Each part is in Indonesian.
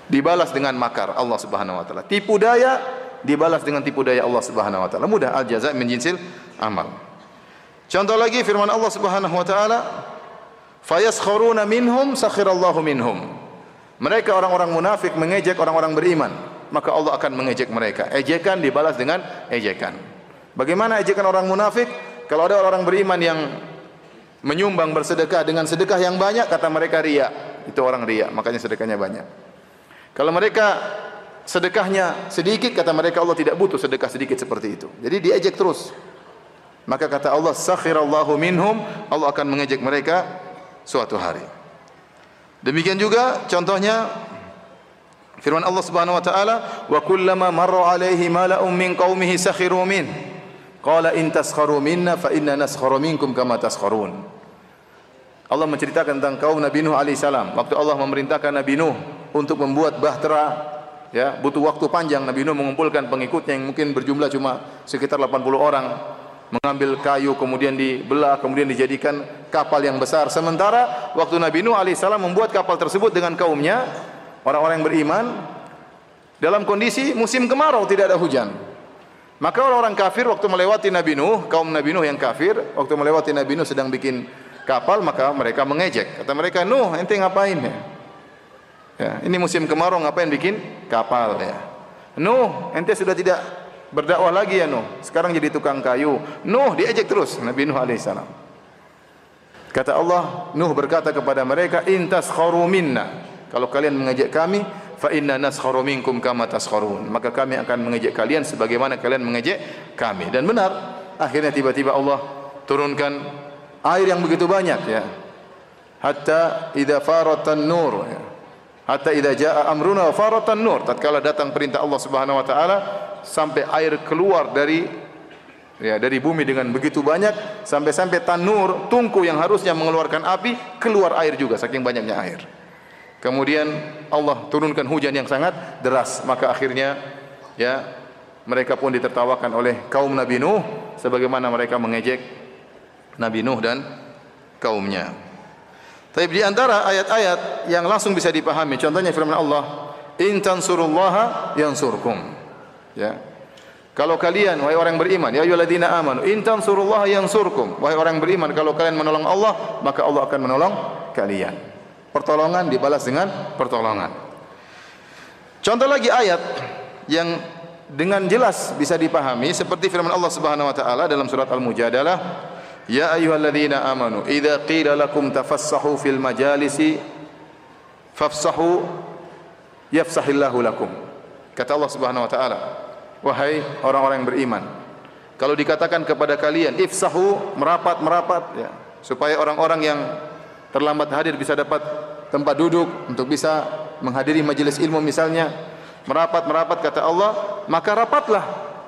dibalas dengan makar Allah Subhanahu wa taala. Tipu daya dibalas dengan tipu daya Allah Subhanahu wa taala. Mudah, al jazaa' min jinsil amal. Contoh lagi firman Allah Subhanahu wa taala, fayaskharuna minhum sakhirallahu minhum. Mereka orang-orang munafik mengejek orang-orang beriman, maka Allah akan mengejek mereka. Ejekan dibalas dengan ejekan. Bagaimana ejekan orang munafik? Kalau ada orang beriman yang menyumbang bersedekah dengan sedekah yang banyak, kata mereka riya. Itu orang riya, makanya sedekahnya banyak. Kalau mereka sedekahnya sedikit, kata mereka Allah tidak butuh sedekah sedikit seperti itu. Jadi diejek terus. Maka kata Allah, sakhirallahu minhum, Allah akan mengejek mereka suatu hari. Demikian juga contohnya firman Allah Subhanahu wa taala, wa kullama marra alaihi mala'un min qaumihi sakhiru min qala in taskharu minna fa inna naskharu minkum kama taskharun. Allah menceritakan tentang kaum Nabi Nuh alaihissalam. Waktu Allah memerintahkan Nabi Nuh untuk membuat bahtera, ya, butuh waktu panjang. Nabi Nuh mengumpulkan pengikutnya yang mungkin berjumlah cuma sekitar 80 orang, mengambil kayu kemudian dibelah, kemudian dijadikan kapal yang besar. Sementara waktu Nabi Nuh alaihissalam membuat kapal tersebut dengan kaumnya, orang-orang yang beriman, dalam kondisi musim kemarau, tidak ada hujan. Maka orang-orang kafir waktu melewati Nabi Nuh, kaum Nabi Nuh yang kafir, waktu melewati Nabi Nuh sedang bikin kapal, maka mereka mengejek. Kata mereka, Nuh, ente ngapain ya? Ya, ini musim kemarau, ngapain bikin kapal ya? Nuh, ente sudah tidak berdakwah lagi ya Nuh, sekarang jadi tukang kayu. Nuh diejek terus Nabi Nuh alaihissalam. Kata Allah, Nuh berkata kepada mereka, in taskharu minna, kalau kalian mengejek kami, fa inna naskharu minkum kama taskharun, maka kami akan mengejek kalian sebagaimana kalian mengejek kami. Dan benar, akhirnya tiba-tiba Allah turunkan air yang begitu banyak, ya, hatta idza faratan nur, ya, hatta idza jaa amruna wa faratan nur, tatkala datang perintah Allah Subhanahu wa taala sampai air keluar dari bumi dengan begitu banyak, sampai-sampai tanur, tungku yang harusnya mengeluarkan api, keluar air juga saking banyaknya air. Kemudian Allah turunkan hujan yang sangat deras, maka akhirnya, ya, mereka pun ditertawakan oleh kaum Nabi Nuh sebagaimana mereka mengejek Nabi Nuh dan kaumnya. Tapi di antara ayat-ayat yang langsung bisa dipahami, contohnya firman Allah, in tansurullaha yansurkum. Ya. Kalau kalian, wahai orang beriman, ya ayyuhalladzina amanu, in tansurullaha yansurkum. Wahai orang beriman, kalau kalian menolong Allah, maka Allah akan menolong kalian. Pertolongan dibalas dengan pertolongan. Contoh lagi ayat yang dengan jelas bisa dipahami seperti firman Allah Subhanahu wa taala dalam surat Al-Mujadalah, ya ayyuhalladzina amanu idza qila lakum tafassahu fil majalisi fafsahu yafsahillahu lakum. Kata Allah Subhanahu wa taala, wahai orang-orang yang beriman, kalau dikatakan kepada kalian ifsahu, merapat-merapat, ya, supaya orang-orang yang terlambat hadir bisa dapat tempat duduk untuk bisa menghadiri majelis ilmu misalnya, merapat-merapat, kata Allah, maka rapatlah.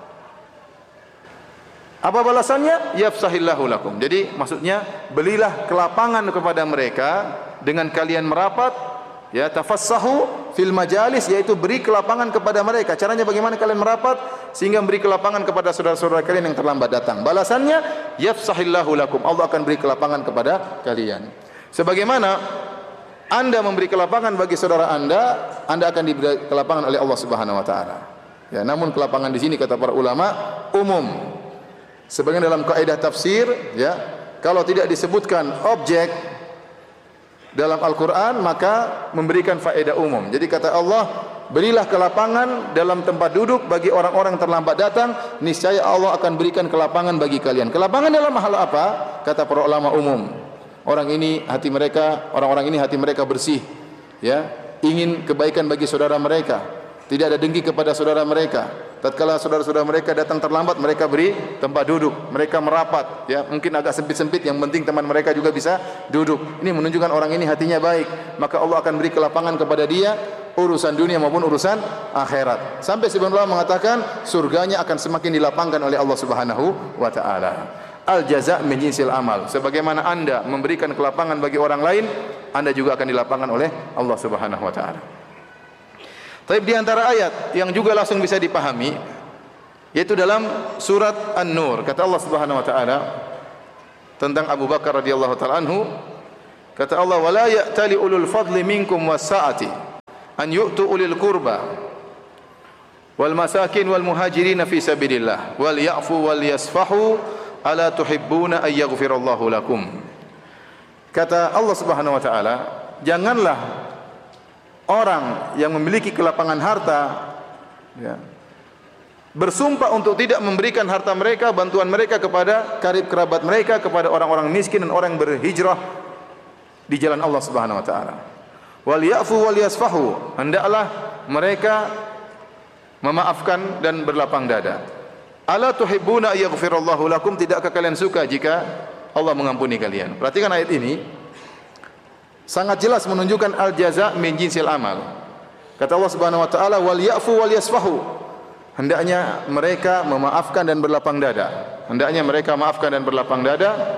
Apa balasannya? Yafsahillahu lakum. Jadi maksudnya belilah kelapangan kepada mereka dengan kalian merapat, ya, tafassahu fil majalis, yaitu beri kelapangan kepada mereka. Caranya bagaimana kalian merapat sehingga beri kelapangan kepada saudara-saudara kalian yang terlambat datang. Balasannya yafsahillahu lakum, Allah akan beri kelapangan kepada kalian. Sebagaimana Anda memberi kelapangan bagi saudara Anda akan diberi kelapangan oleh Allah Subhanahu wa taala. Ya, namun kelapangan di sini kata para ulama umum. Sebagian dalam kaidah tafsir, ya, kalau tidak disebutkan objek dalam Al-Qur'an maka memberikan faedah umum. Jadi kata Allah, berilah kelapangan dalam tempat duduk bagi orang-orang terlambat datang, niscaya Allah akan berikan kelapangan bagi kalian. Kelapangan dalam hal apa? Kata para ulama umum. Orang-orang ini hati mereka bersih, ya, ingin kebaikan bagi saudara mereka, tidak ada dengki kepada saudara mereka. Tatkala saudara-saudara mereka datang terlambat, mereka beri tempat duduk, mereka merapat, ya, mungkin agak sempit-sempit, yang penting teman mereka juga bisa duduk. Ini menunjukkan orang ini hatinya baik, maka Allah akan beri kelapangan kepada dia, urusan dunia maupun urusan akhirat. Sampai sebagian ulama mengatakan surganya akan semakin dilapangkan oleh Allah Subhanahu wa taala. Al jazaa' min jinsil amal. Sebagaimana Anda memberikan kelapangan bagi orang lain, Anda juga akan dilapangkan oleh Allah Subhanahu wa taala. Tapi di antara ayat yang juga langsung bisa dipahami yaitu dalam surat An-Nur, kata Allah Subhanahu wa taala tentang Abu Bakar radhiyallahu taala anhu, kata Allah, wala ya'tali ulul fadli minkum was-sa'ati an yu'tu ulil qurba wal masakin wal muhajirin fi sabilillah wal ya'fu wal yasfahu ala tuhibbuna ay yaghfirallahu lakum. Kata Allah Subhanahu wa taala, janganlah orang yang memiliki kelapangan harta ya, bersumpah untuk tidak memberikan harta mereka, bantuan mereka kepada karib kerabat mereka, kepada orang-orang miskin dan orang yang berhijrah di jalan Allah Subhanahu wa taala. Wal ya'fu wal yasfahu, hendaklah mereka memaafkan dan berlapang dada. Ala tuhibbuna yaghfirallahu lakum, tidakkah kalian suka jika Allah mengampuni kalian? Perhatikan ayat ini, sangat jelas menunjukkan al-jaza min jinsil amal. Kata Allah Subhanahu wa taala, wal ya'fu wal yasfahu, hendaknya mereka memaafkan dan berlapang dada. Hendaknya mereka maafkan dan berlapang dada.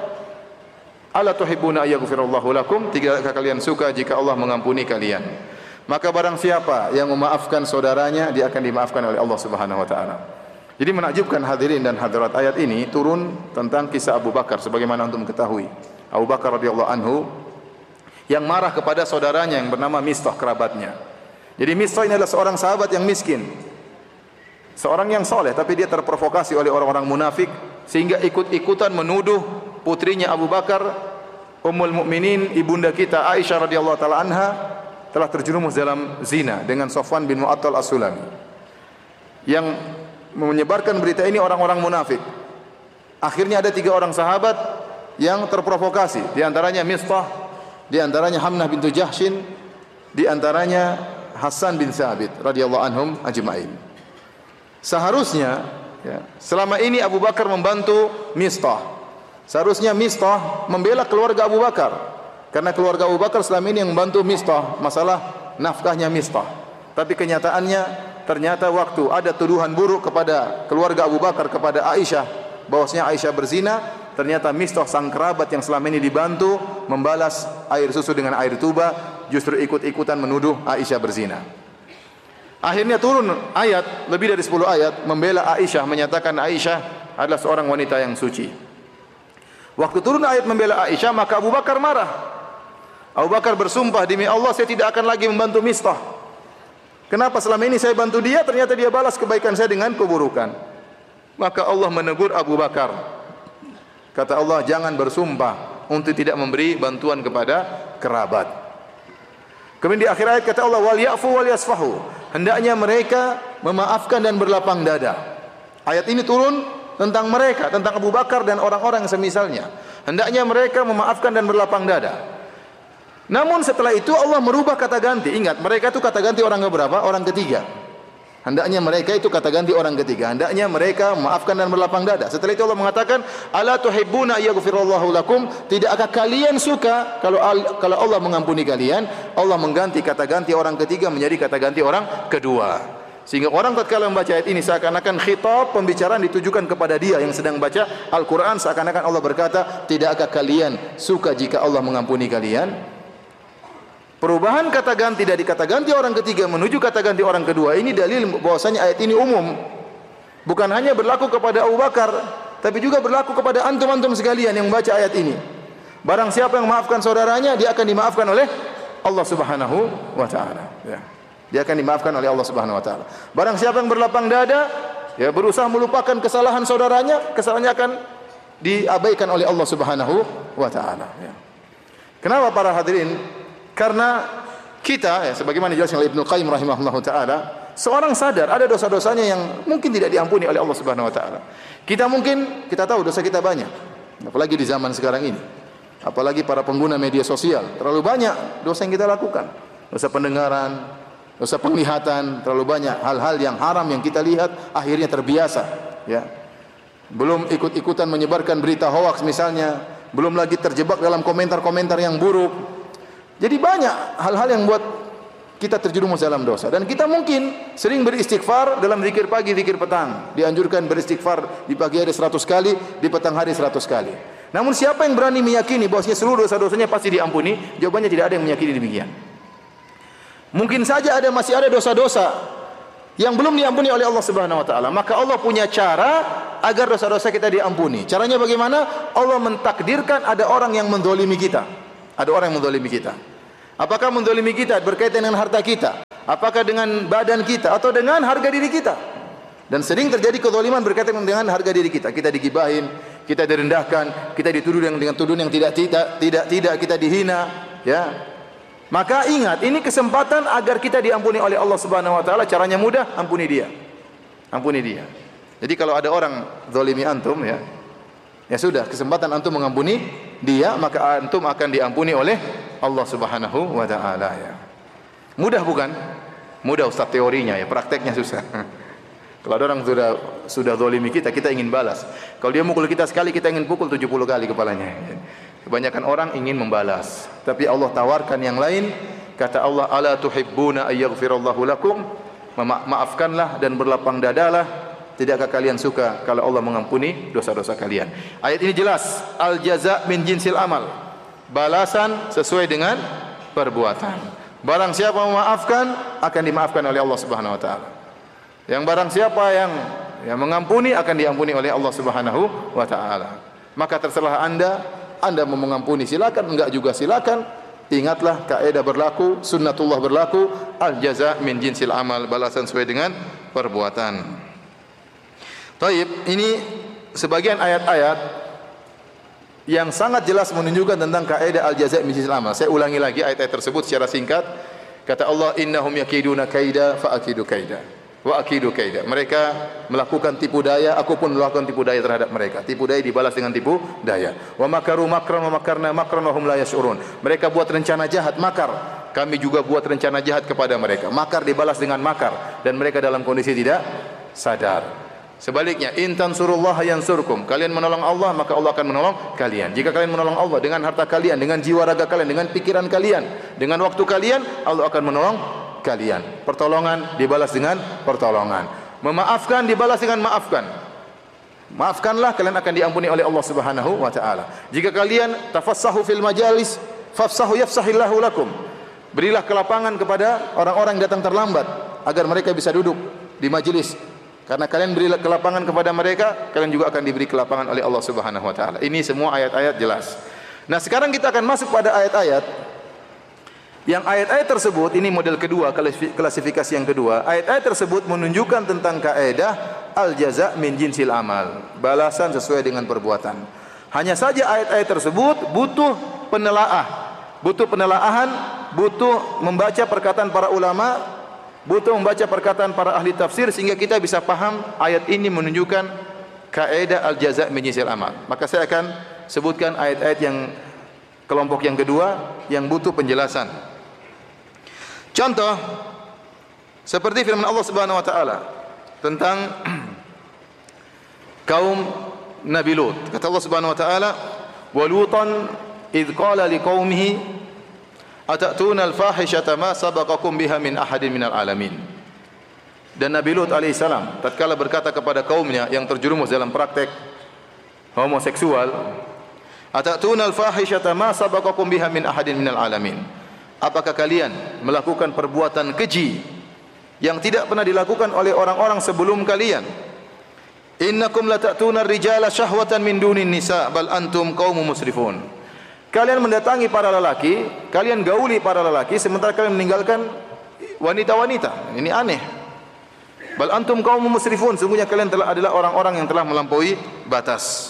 Ala tuhibbuna yaghfirallahu lakum, tidakkah kalian suka jika Allah mengampuni kalian? Maka barang siapa yang memaafkan saudaranya, dia akan dimaafkan oleh Allah Subhanahu wa taala. Jadi menakjubkan hadirin dan hadirat, ayat ini turun tentang kisah Abu Bakar, sebagaimana antum ketahui. Abu Bakar radhiyallahu anhu yang marah kepada saudaranya yang bernama Mistah, kerabatnya. Jadi Mistah ini adalah seorang sahabat yang miskin, seorang yang soleh, tapi dia terprovokasi oleh orang-orang munafik sehingga ikut-ikutan menuduh putrinya Abu Bakar, Ummul Mukminin, ibunda kita Aisyah radhiyallahu taala anha, telah terjerumus dalam zina dengan Safwan bin Mu'attal As-Sulami. Yang menyebarkan berita ini orang-orang munafik. Akhirnya ada 3 orang sahabat yang terprovokasi, di antaranya Mistah, di antaranya Hamnah bintu Jahshin, di antaranya Hasan bin Thabit radhiyallahu anhum ajma'in. Seharusnya ya, selama ini Abu Bakar membantu Mistah. Seharusnya Mistah membela keluarga Abu Bakar, karena keluarga Abu Bakar selama ini yang membantu Mistah masalah nafkahnya Mistah. Tapi kenyataannya ternyata waktu ada tuduhan buruk kepada keluarga Abu Bakar kepada Aisyah, bahwasanya Aisyah berzina, ternyata Mistah sang kerabat yang selama ini dibantu membalas air susu dengan air tuba, justru ikut-ikutan menuduh Aisyah berzina. Akhirnya turun ayat, lebih dari 10 ayat membela Aisyah, menyatakan Aisyah adalah seorang wanita yang suci. Waktu turun ayat membela Aisyah, maka Abu Bakar marah. Abu Bakar bersumpah, demi Allah saya tidak akan lagi membantu Mistah. Kenapa selama ini saya bantu dia, ternyata dia balas kebaikan saya dengan keburukan. Maka Allah menegur Abu Bakar. Kata Allah, jangan bersumpah untuk tidak memberi bantuan kepada kerabat. Kemudian di akhir ayat kata Allah, wal ya'fu wal yasfahu, hendaknya mereka memaafkan dan berlapang dada. Ayat ini turun tentang mereka, tentang Abu Bakar dan orang-orang semisalnya. Hendaknya mereka memaafkan dan berlapang dada. Namun setelah itu Allah merubah kata ganti. Ingat, mereka itu kata ganti orang keberapa? Orang ketiga. Hendaknya mereka itu kata ganti orang ketiga. Hendaknya mereka memaafkan dan berlapang dada. Setelah itu Allah mengatakan, ala tuhibbuna yaghfirallahu lakum, tidakkah kalian suka kalau Allah mengampuni kalian? Allah mengganti kata ganti orang ketiga menjadi kata ganti orang kedua. Sehingga orang tatkala membaca ayat ini seakan-akan khitab, pembicaraan ditujukan kepada dia yang sedang baca Al-Qur'an, seakan-akan Allah berkata, tidakkah kalian suka jika Allah mengampuni kalian? Perubahan kata ganti dari kata ganti orang ketiga menuju kata ganti orang kedua ini dalil bahwasanya ayat ini umum. Bukan hanya berlaku kepada Abu Bakar, tapi juga berlaku kepada antum-antum sekalian yang membaca ayat ini. Barang siapa yang memaafkan saudaranya, dia akan dimaafkan oleh Allah Subhanahu wa taala, ya. Dia akan dimaafkan oleh Allah Subhanahu wa taala. Barang siapa yang berlapang dada, ya, berusaha melupakan kesalahan saudaranya, kesalahannya akan diabaikan oleh Allah Subhanahu wa taala, ya. Kenapa para hadirin? Karena kita, ya, sebagaimana dijelaskan oleh Ibnu Qayyim rahimahullahu taala, seorang sadar ada dosa-dosanya yang mungkin tidak diampuni oleh Allah Subhanahu wa taala. Kita tahu dosa kita banyak, apalagi di zaman sekarang ini. Apalagi para pengguna media sosial, terlalu banyak dosa yang kita lakukan. Dosa pendengaran, dosa penglihatan, terlalu banyak hal-hal yang haram yang kita lihat, akhirnya terbiasa, ya. Belum ikut-ikutan menyebarkan berita hoaks misalnya, belum lagi terjebak dalam komentar-komentar yang buruk. Jadi banyak hal-hal yang buat kita terjerumus dalam dosa. Dan kita mungkin sering beristighfar dalam zikir pagi, zikir petang. Dianjurkan beristighfar di pagi hari 100 kali, di petang hari 100 kali. Namun siapa yang berani meyakini bahwasanya seluruh dosa-dosanya pasti diampuni? Jawabannya tidak ada yang meyakini demikian. Mungkin saja masih ada dosa-dosa yang belum diampuni oleh Allah Subhanahu wa taala. Maka Allah punya cara agar dosa-dosa kita diampuni. Caranya bagaimana? Allah mentakdirkan ada orang yang mendolimi kita. Ada orang yang mendolimi kita. Apakah mendolimi kita berkaitan dengan harta kita? Apakah dengan badan kita atau dengan harga diri kita? Dan sering terjadi kezaliman berkaitan dengan harga diri kita. Kita digibahin, kita direndahkan, kita dituduh dengan tuduhan yang tidak, kita dihina, ya. Maka ingat, ini kesempatan agar kita diampuni oleh Allah Subhanahu wa taala. Caranya mudah, ampuni dia. Ampuni dia. Jadi kalau ada orang zalimi antum, ya sudah, kesempatan antum mengampuni dia, maka antum akan diampuni oleh Allah Subhanahu wa taala, ya. Mudah bukan? Mudah Ustaz teorinya, ya, prakteknya susah. Kalau ada orang sudah zalimi kita, kita ingin balas. Kalau dia mukul kita sekali, kita ingin pukul 70 kali kepalanya. Kebanyakan orang ingin membalas, tapi Allah tawarkan yang lain. Kata Allah, ala tuhibbuna ayyaghfirallahu lakum, maafkanlah dan berlapang dadalah. Tidakkah kalian suka kalau Allah mengampuni dosa-dosa kalian? Ayat ini jelas, al jaza' min jinsil amal. Balasan sesuai dengan perbuatan. Barang siapa memaafkan, akan dimaafkan oleh Allah Subhanahu wa taala. Yang barang siapa yang mengampuni, akan diampuni oleh Allah Subhanahu wa taala. Maka terserah Anda mau mengampuni silakan, enggak juga silakan. Ingatlah kaidah berlaku, sunnatullah berlaku, al jaza' min jinsil amal, balasan sesuai dengan perbuatan. Baik, ini sebagian ayat-ayat yang sangat jelas menunjukkan tentang kaidah al jaza' min jinsil amal. Saya ulangi lagi ayat-ayat tersebut secara singkat. Kata Allah, innahum yakiduna kaida fa akidu kaida wa akidu kaida. Mereka melakukan tipu daya, aku pun melakukan tipu daya terhadap mereka. Tipu daya dibalas dengan tipu daya. Wa makaru makran wa makarna makran wa hum la yash'urun. Mereka buat rencana jahat, makar. Kami juga buat rencana jahat kepada mereka. Makar dibalas dengan makar, dan mereka dalam kondisi tidak sadar. Sebaliknya, in tansurullaha yansurkum. Kalian menolong Allah, maka Allah akan menolong kalian. Jika kalian menolong Allah dengan harta kalian, dengan jiwa raga kalian, dengan pikiran kalian, dengan waktu kalian, Allah akan menolong kalian. Pertolongan dibalas dengan pertolongan. Memaafkan dibalas dengan maafkan. Maafkanlah, kalian akan diampuni oleh Allah Subhanahu wa taala. Jika kalian tafassahu fil majalis, fafsahu yafsahillahu lakum. Berilah kelapangan kepada orang-orang yang datang terlambat agar mereka bisa duduk di majelis. Karena kalian beri kelapangan kepada mereka, kalian juga akan diberi kelapangan oleh Allah Subhanahu wa taala. Ini semua ayat-ayat jelas. Nah, sekarang kita akan masuk pada ayat-ayat yang ayat-ayat tersebut, ini model kedua, klasifikasi yang kedua. Ayat-ayat tersebut menunjukkan tentang kaidah al jaza' min jinsil amal, balasan sesuai dengan perbuatan. Hanya saja ayat-ayat tersebut butuh penelaahan, butuh membaca perkataan para ulama, butuh membaca perkataan para ahli tafsir, sehingga kita bisa paham ayat ini menunjukkan kaidah al jaza' min jinsil amal. Maka saya akan sebutkan ayat-ayat yang kelompok yang kedua yang butuh penjelasan. Contoh seperti firman Allah Subhanahu wa taala tentang kaum Nabi Lut. Kata Allah Subhanahu wa taala, "Wa Lutan idz qala liqaumihi atatuna al-fahishata ma sabaqakum biha min ahadin minal alamin." Dan Nabi Lut alaihi salam tatkala berkata kepada kaumnya yang terjerumus dalam praktek homoseksual, "Atatuna al-fahishata ma sabaqakum biha min ahadin minal alamin." Apakah kalian melakukan perbuatan keji yang tidak pernah dilakukan oleh orang-orang sebelum kalian? Innakum lata'tuna ar-rijala syahwatan min dunin nisa bal antum qaumun musrifun. Kalian mendatangi para lelaki, kalian gauli para lelaki sementara kalian meninggalkan wanita-wanita. Ini aneh. Bal antum qaumun musrifun, sungguhnya kalian adalah orang-orang yang telah melampaui batas.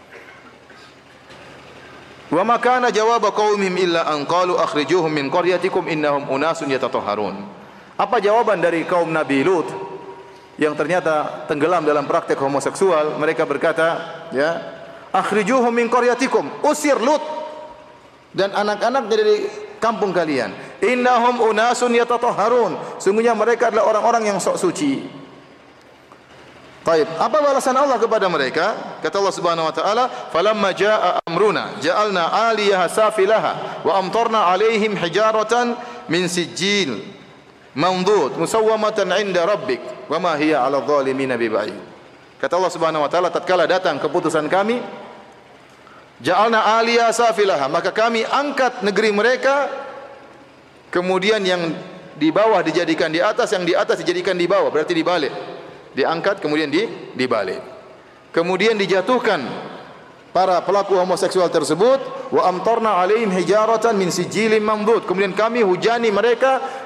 Wa ma kana jawab qaumihim illa an qalu akhrijuhum min qaryatikum innahum unasun yatatahharun. Apa jawaban dari kaum Nabi Lut yang ternyata tenggelam dalam praktek homoseksual? Mereka berkata, ya, akhrijuhum min qaryatikum, usir Lut dan anak-anak dari kampung kalian. Innahum unasun yatatahharun, sungguhnya mereka adalah orang-orang yang sok suci. Baik, apa balasan Allah kepada mereka? Kata Allah Subhanahu wa taala, "Falamma jaa amruna ja'alna 'aliyaha safilaha wa amtarna 'alaihim hijaratan min sijil mamdud musawwamatan 'inda rabbik wa ma hiya 'alal zalimin biba'id." Kata Allah Subhanahu wa taala, tatkala datang keputusan kami, ja'alna 'aliyaha safilaha, maka kami angkat negeri mereka, kemudian yang di bawah dijadikan di atas, yang di atas dijadikan di bawah, berarti dibalik. Diangkat kemudian dibalik. Kemudian dijatuhkan para pelaku homoseksual tersebut, wa amtarna alaihim hijaratan min sijilin mamdud. Kemudian kami hujani mereka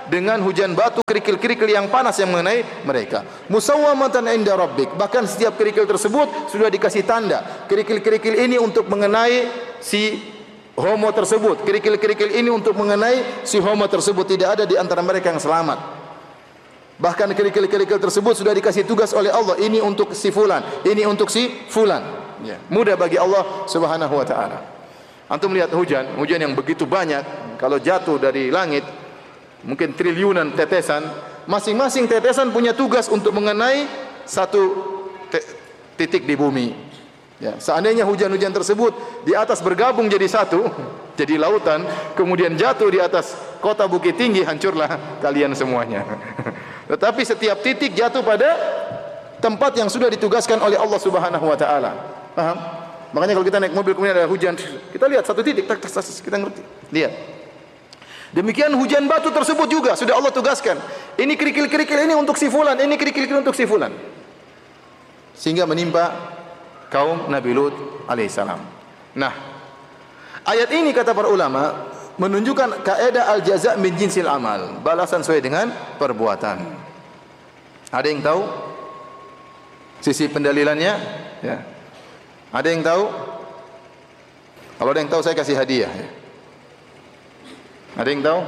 dengan hujan batu, kerikil-kerikil yang panas yang mengenai mereka. Musawwamatan inda rabbik, bahkan setiap kerikil tersebut sudah dikasih tanda. Kerikil-kerikil ini untuk mengenai si homo tersebut, kerikil-kerikil ini untuk mengenai si homo tersebut, tidak ada di antara mereka yang selamat. Bahkan kerikil-kerikil tersebut sudah dikasih tugas oleh Allah, ini untuk si fulan, ini untuk si fulan. Ya, mudah bagi Allah Subhanahu wa taala. Antum melihat hujan yang begitu banyak, kalau jatuh dari langit mungkin triliunan tetesan, masing-masing tetesan punya tugas untuk mengenai satu titik di bumi. Ya, seandainya hujan-hujan tersebut di atas bergabung jadi satu, jadi lautan, kemudian jatuh di atas kota Bukit Tinggi, hancurlah kalian semuanya. Tetapi setiap titik jatuh pada tempat yang sudah ditugaskan oleh Allah Subhanahu wa taala. Paham? Makanya kalau kita naik mobil kemudian ada hujan, kita lihat satu titik, kita ngerti. Lihat. Demikian hujan batu tersebut juga sudah Allah tugaskan. Ini kerikil-kerikil ini untuk si fulan, ini kerikil-kerikil untuk si fulan. Sehingga menimpa kaum Nabi Lut alaihissalam. Nah, ayat ini kata para ulama menunjukkan kaidah al-jaza' min jinsil amal, balasan sesuai dengan perbuatan. Ada yang tahu sisi pendalilannya? Ya. Ada yang tahu? Kalau ada yang tahu saya kasih hadiah. Ya. Ada yang tahu?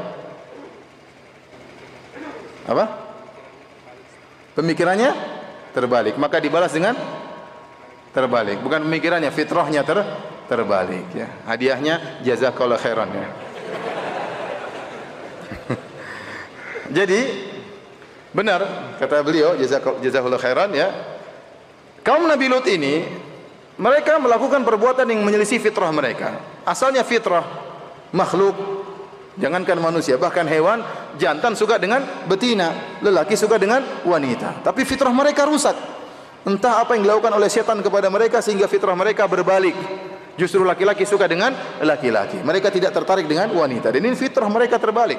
Apa? Pemikirannya terbalik, maka dibalas dengan terbalik. Bukan pemikirannya, fitrahnya terbalik. Ya. Hadiahnya jazakallahu khairan. Ya. Jadi benar kata beliau jazakallahu khairan ya. Kaum Nabi Lut ini mereka melakukan perbuatan yang menyelisih fitrah mereka. Asalnya fitrah makhluk, jangankan manusia, bahkan hewan, jantan suka dengan betina, lelaki suka dengan wanita. Tapi fitrah mereka rusak. Entah apa yang dilakukan oleh setan kepada mereka sehingga fitrah mereka berbalik. Justru laki-laki suka dengan laki-laki. Mereka tidak tertarik dengan wanita. Dan ini fitrah mereka terbalik.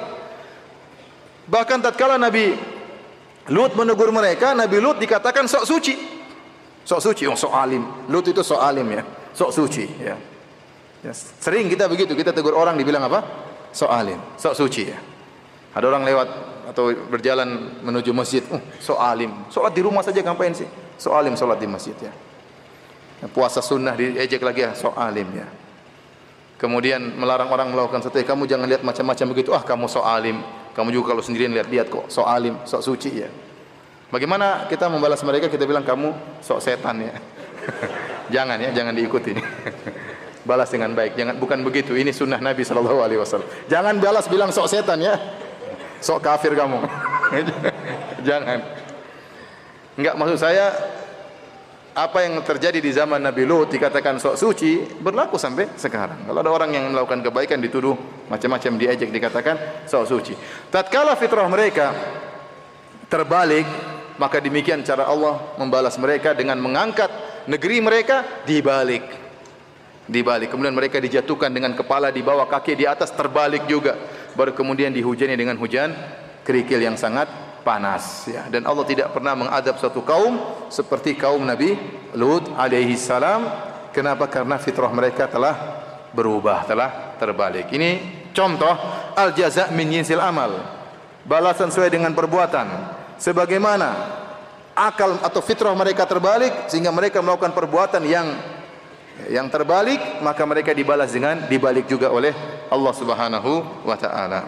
Bahkan tatkala Nabi Lut menegur mereka, Nabi Lut dikatakan sok suci. Sok suci, sok alim. Lut itu sok alim ya, sok suci ya. Ya, sering kita begitu, kita tegur orang dibilang apa? Sok alim, sok suci ya. Ada orang lewat atau berjalan menuju masjid, sok alim. Salat di rumah saja ngapain sih? Sok alim salat di masjid ya. Puasa sunnah diejek lagi ya, sok alim ya. Kemudian melarang orang melakukan sesuatu, kamu jangan lihat macam-macam begitu. Kamu sok alim. Kamu juga kalau sendirian lihat-lihat kok, sok alim, sok suci ya. Bagaimana kita membalas mereka? Kita bilang kamu sok setan ya. Jangan ya, jangan diikuti. Balas dengan baik. Jangan, bukan begitu. Ini sunnah Nabi sallallahu alaihi wasallam. Jangan balas bilang sok setan ya. Sok kafir kamu. Jangan. Enggak, maksud saya apa yang terjadi di zaman Nabi Lut dikatakan sok suci berlaku sampai sekarang. Kalau ada orang yang melakukan kebaikan dituduh macam-macam, diejek, dikatakan sok suci. Tatkala fitrah mereka terbalik, maka demikian cara Allah membalas mereka dengan mengangkat negeri mereka dibalik. Kemudian mereka dijatuhkan dengan kepala di bawah, kaki di atas, terbalik juga. Baru kemudian dihujani dengan hujan kerikil yang sangat panas ya. Dan Allah tidak pernah mengadab suatu kaum seperti kaum Nabi Lut alaihi salam. Kenapa? Karena fitrah mereka telah berubah, telah terbalik. Ini contoh al-jaza' min jinsil amal. Balasan sesuai dengan perbuatan. Sebagaimana akal atau fitrah mereka terbalik sehingga mereka melakukan perbuatan yang terbalik, maka mereka dibalas dengan dibalik juga oleh Allah Subhanahu wa taala.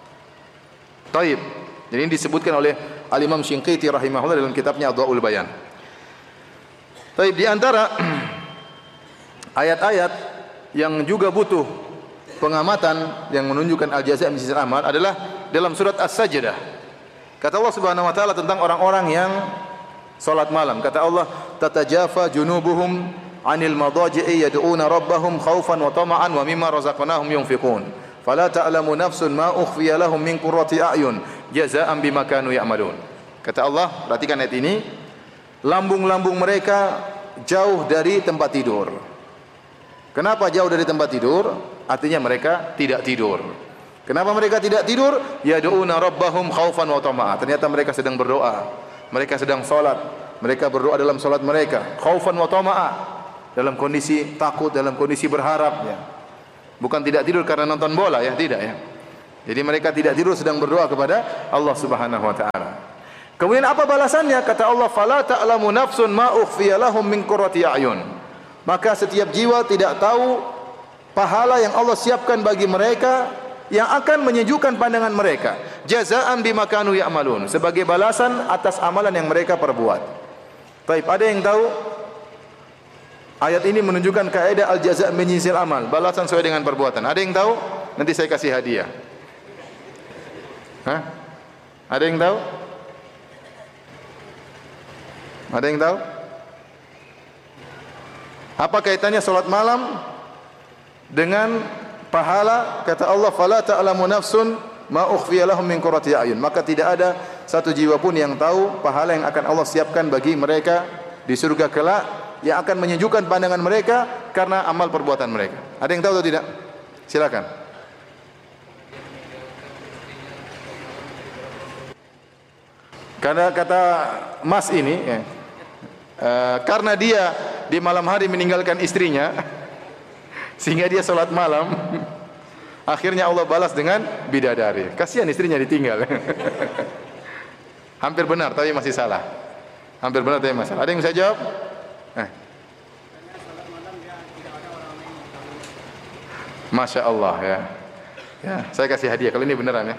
Taib. Jadi ini disebutkan oleh Al-Imam Shinqiti rahimahullah dalam kitabnya Adwaul Bayan. Taib, di antara ayat-ayat yang juga butuh pengamatan yang menunjukkan al-jaza' min jinsil amal adalah dalam surat As-Sajdah. Kata Allah Subhanahu wa taala tentang orang-orang yang salat malam. Kata Allah, "Tatajafa junubuhum 'anil madaji'i yad'una rabbahum khaufan wa tama'an wa mimma razaqnahum yunfiqun. Fala ta'lamu nafsun ma ukhfiya lahum min qurrati a'yun jazaa'an bima kanu ya'malun." Kata Allah, perhatikan ayat ini, lambung-lambung mereka jauh dari tempat tidur. Kenapa jauh dari tempat tidur? Artinya mereka tidak tidur. Kenapa mereka tidak tidur? Yad'una rabbahum khaufan wa tama'an. Ternyata mereka sedang berdoa. Mereka sedang salat. Mereka berdoa dalam salat mereka, khaufan wa tama'an. Dalam kondisi takut, dalam kondisi berharap ya. Bukan tidak tidur karena nonton bola ya, tidak ya. Jadi mereka tidak tidur sedang berdoa kepada Allah Subhanahu wa taala. Kemudian apa balasannya? Kata Allah, "Fala ta'lamu nafsun ma ukhfiya lahum min qurrati a'yun." Maka setiap jiwa tidak tahu pahala yang Allah siapkan bagi mereka yang akan menyejukkan pandangan mereka. Jazaan bima kanu ya'malun, sebagai balasan atas amalan yang mereka perbuat. Baik, ada yang tahu? Ayat ini menunjukkan kaidah al-jaza' min jinsil amal, balasan sesuai dengan perbuatan. Ada yang tahu? Nanti saya kasih hadiah. Hah? Ada yang tahu? Ada yang tahu? Apa kaitannya salat malam dengan pahala? Kata Allah, "Fala ta'lamu nafsun ma ukhfiya lahum min qurrati a'yun." Maka tidak ada satu jiwa pun yang tahu pahala yang akan Allah siapkan bagi mereka di surga kelak, yang akan menyejukkan pandangan mereka karena amal perbuatan mereka. Ada yang tahu atau tidak? Silakan. Karena kata Mas ini, karena dia di malam hari meninggalkan istrinya, sehingga dia salat malam, akhirnya Allah balas dengan bidadari. Kasihan istrinya ditinggal. Hampir benar, tapi masih salah. Hampir benar, tapi masih salah. Ada yang bisa jawab? Masya Allah ya. Ya, saya kasih hadiah. Kalau ini beneran ya.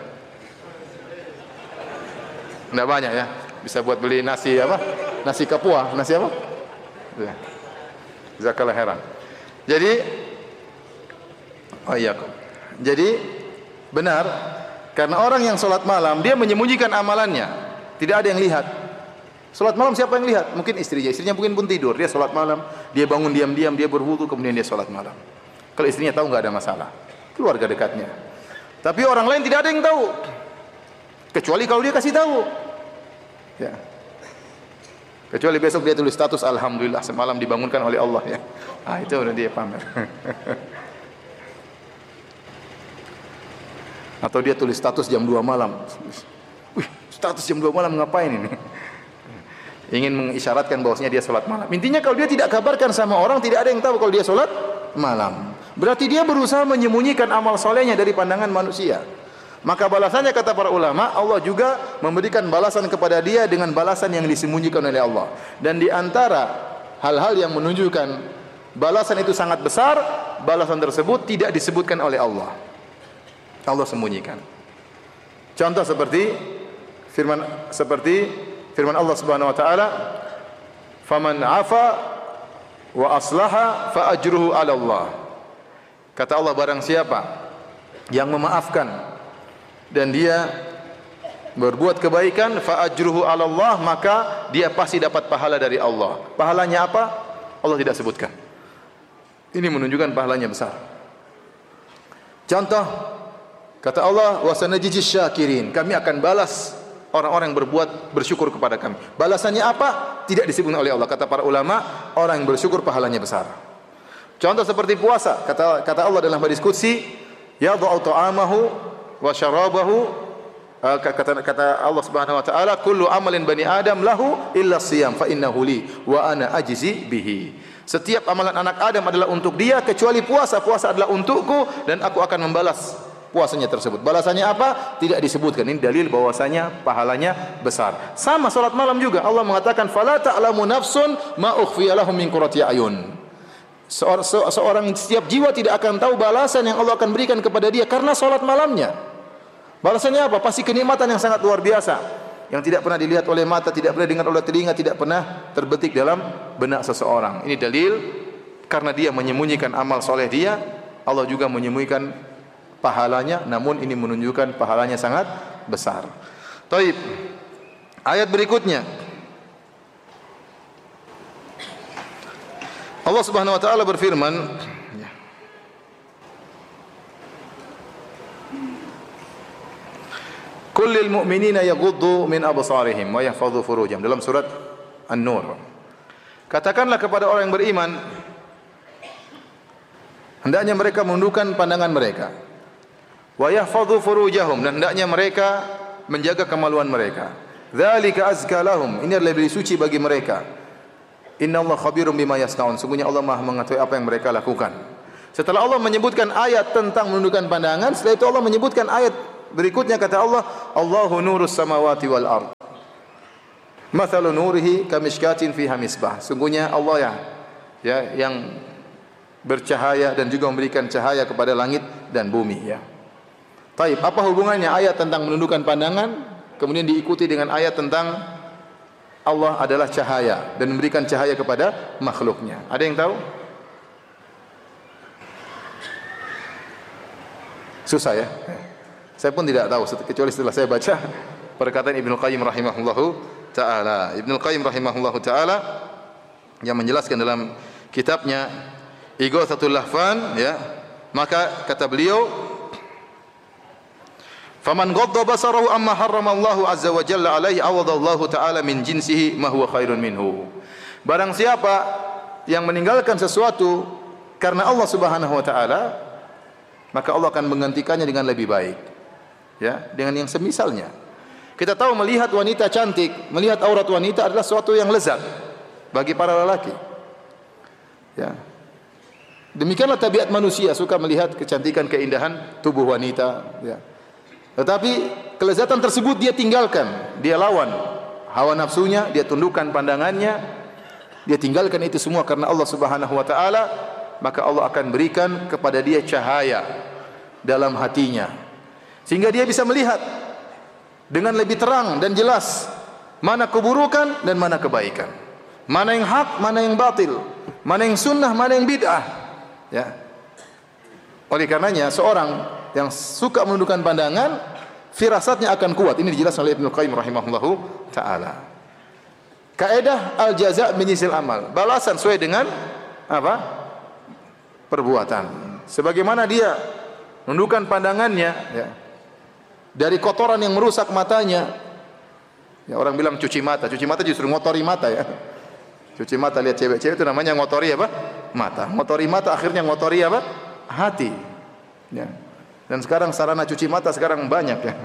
Enggak banyak ya. Bisa buat beli nasi apa? Nasi kapua, nasi apa? Ya. Jazakallah khairan. Jadi, oh iya. Jadi benar, karena orang yang sholat malam dia menyembunyikan amalannya, tidak ada yang lihat. Sholat malam siapa yang lihat? Mungkin istrinya mungkin pun tidur. Dia sholat malam, dia bangun diam-diam, dia berwudu, kemudian dia sholat malam. Kalau istrinya tahu nggak ada masalah, keluarga dekatnya. Tapi orang lain tidak ada yang tahu, kecuali kalau dia kasih tahu. Ya. Kecuali besok dia tulis status, alhamdulillah semalam dibangunkan oleh Allah ya. Ah itu udah dia pamer. Atau dia tulis status jam 2 malam. Wih, status jam 2 malam ngapain ini? Ingin mengisyaratkan bahwasanya dia sholat malam. Intinya kalau dia tidak kabarkan sama orang, tidak ada yang tahu kalau dia sholat malam. Berarti dia berusaha menyembunyikan amal solehnya dari pandangan manusia. Maka balasannya kata para ulama, Allah juga memberikan balasan kepada dia dengan balasan yang disembunyikan oleh Allah. Dan di antara hal-hal yang menunjukkan balasan itu sangat besar, balasan tersebut tidak disebutkan oleh Allah. Allah sembunyikan. Contoh seperti firman Allah Subhanahu wa taala, "Faman 'afa wa aslaha fa ajruhu 'ala Allah." Kata Allah, barang siapa yang memaafkan dan dia berbuat kebaikan, fa ajruhu 'ala Allah, maka dia pasti dapat pahala dari Allah. Pahalanya apa? Allah tidak sebutkan. Ini menunjukkan pahalanya besar. Contoh, kata Allah, "Wa sanajizis syakirin." Kami akan balas orang-orang yang bersyukur kepada kami. Balasannya apa? Tidak disebutkan oleh Allah. Kata para ulama, orang yang bersyukur pahalanya besar. Contoh seperti puasa, kata Allah dalam hadis qudsi, "Yad'u ta'amahu wa syarabahu." Kata Allah Subhanahu wa taala, "Kullu amalin bani Adam lahu illa siyam fa innahu li wa ana ajzi bihi." Setiap amalan anak Adam adalah untuk dia kecuali puasa. Puasa adalah untukku dan aku akan membalas puasanya tersebut. Balasannya apa? Tidak disebutkan. Ini dalil bahwasanya pahalanya besar. Sama salat malam juga. Allah mengatakan, "Fala ta'lamu nafsun ma ukhfiya lahum min qurrati a'yun." Seorang setiap jiwa tidak akan tahu balasan yang Allah akan berikan kepada dia karena salat malamnya. Balasannya apa? Pasti kenikmatan yang sangat luar biasa, yang tidak pernah dilihat oleh mata, tidak pernah didengar oleh telinga, tidak pernah terbetik dalam benak seseorang. Ini dalil karena dia menyembunyikan amal soleh dia, Allah juga menyembunyikan pahalanya, namun ini menunjukkan pahalanya sangat besar. Taib. Ayat berikutnya, Allah Subhanahu wa taala berfirman, "Kullil mu'minina yaghuddu min absarihim wa yahfadhu furujahum." Dalam surat An-Nur. Katakanlah kepada orang yang beriman, hendaknya mereka menundukkan pandangan mereka. Wa yahfadhu furujahum, dan hendaknya mereka menjaga kemaluan mereka. Dzalika azka lahum, ini adalah lebih suci bagi mereka. Innallaha khabirum bima yasnaun, sungguhnya Allah Maha mengetahui apa yang mereka lakukan. Setelah Allah menyebutkan ayat tentang menundukkan pandangan, setelah itu Allah menyebutkan ayat Berikutnya kata Allah, Allahu nurus samawati wal ard. Mathalu nurihi kamishkatin fiha misbah. Sungguhnya Allah yang bercahaya dan juga memberikan cahaya kepada langit dan bumi ya. Taib, apa hubungannya ayat tentang menundukkan pandangan kemudian diikuti dengan ayat tentang Allah adalah cahaya dan memberikan cahaya kepada makhluknya? Ada yang tahu? Susah ya? Saya pun tidak tahu kecuali setelah saya baca perkataan Ibnu Qayyim rahimahullahu taala. Ibnu Qayyim rahimahullahu taala yang menjelaskan dalam kitabnya Ighatsatul Lahfan ya, maka kata beliau, faman ghadda basarahu amma harrama Allah azza wa jalla alaihi awadallahu taala min jinsihi ma huwa khairun minhu. Barang siapa yang meninggalkan sesuatu karena Allah Subhanahu wa taala, maka Allah akan menggantikannya dengan lebih baik. Ya, dengan yang semisalnya. Kita tahu melihat wanita cantik, melihat aurat wanita adalah sesuatu yang lezat bagi para lelaki. Ya. Demikianlah tabiat manusia, suka melihat kecantikan, keindahan tubuh wanita, ya. Tetapi kelezatan tersebut dia tinggalkan, dia lawan hawa nafsunya, dia tundukkan pandangannya, dia tinggalkan itu semua karena Allah Subhanahu wa taala, maka Allah akan berikan kepada dia cahaya dalam hatinya. Sehingga dia bisa melihat dengan lebih terang dan jelas mana keburukan dan mana kebaikan. Mana yang hak, mana yang batil, mana yang sunnah, mana yang bid'ah. Ya. Oleh karenanya seorang yang suka menundukkan pandangan, firasatnya akan kuat. Ini dijelaskan oleh Ibnu Qayyim rahimahullahu taala. Kaidah al-jaza' min jinsil amal. Balasan sesuai dengan apa? Perbuatan. Sebagaimana dia menundukkan pandangannya ya, dari kotoran yang merusak matanya. Ya, orang bilang cuci mata justru ngotori mata ya. Cuci mata, lihat cewek-cewek itu namanya ngotori apa? Mata. Ngotori mata akhirnya ngotori apa? Hati. Ya. Dan sekarang sarana cuci mata sekarang banyak ya.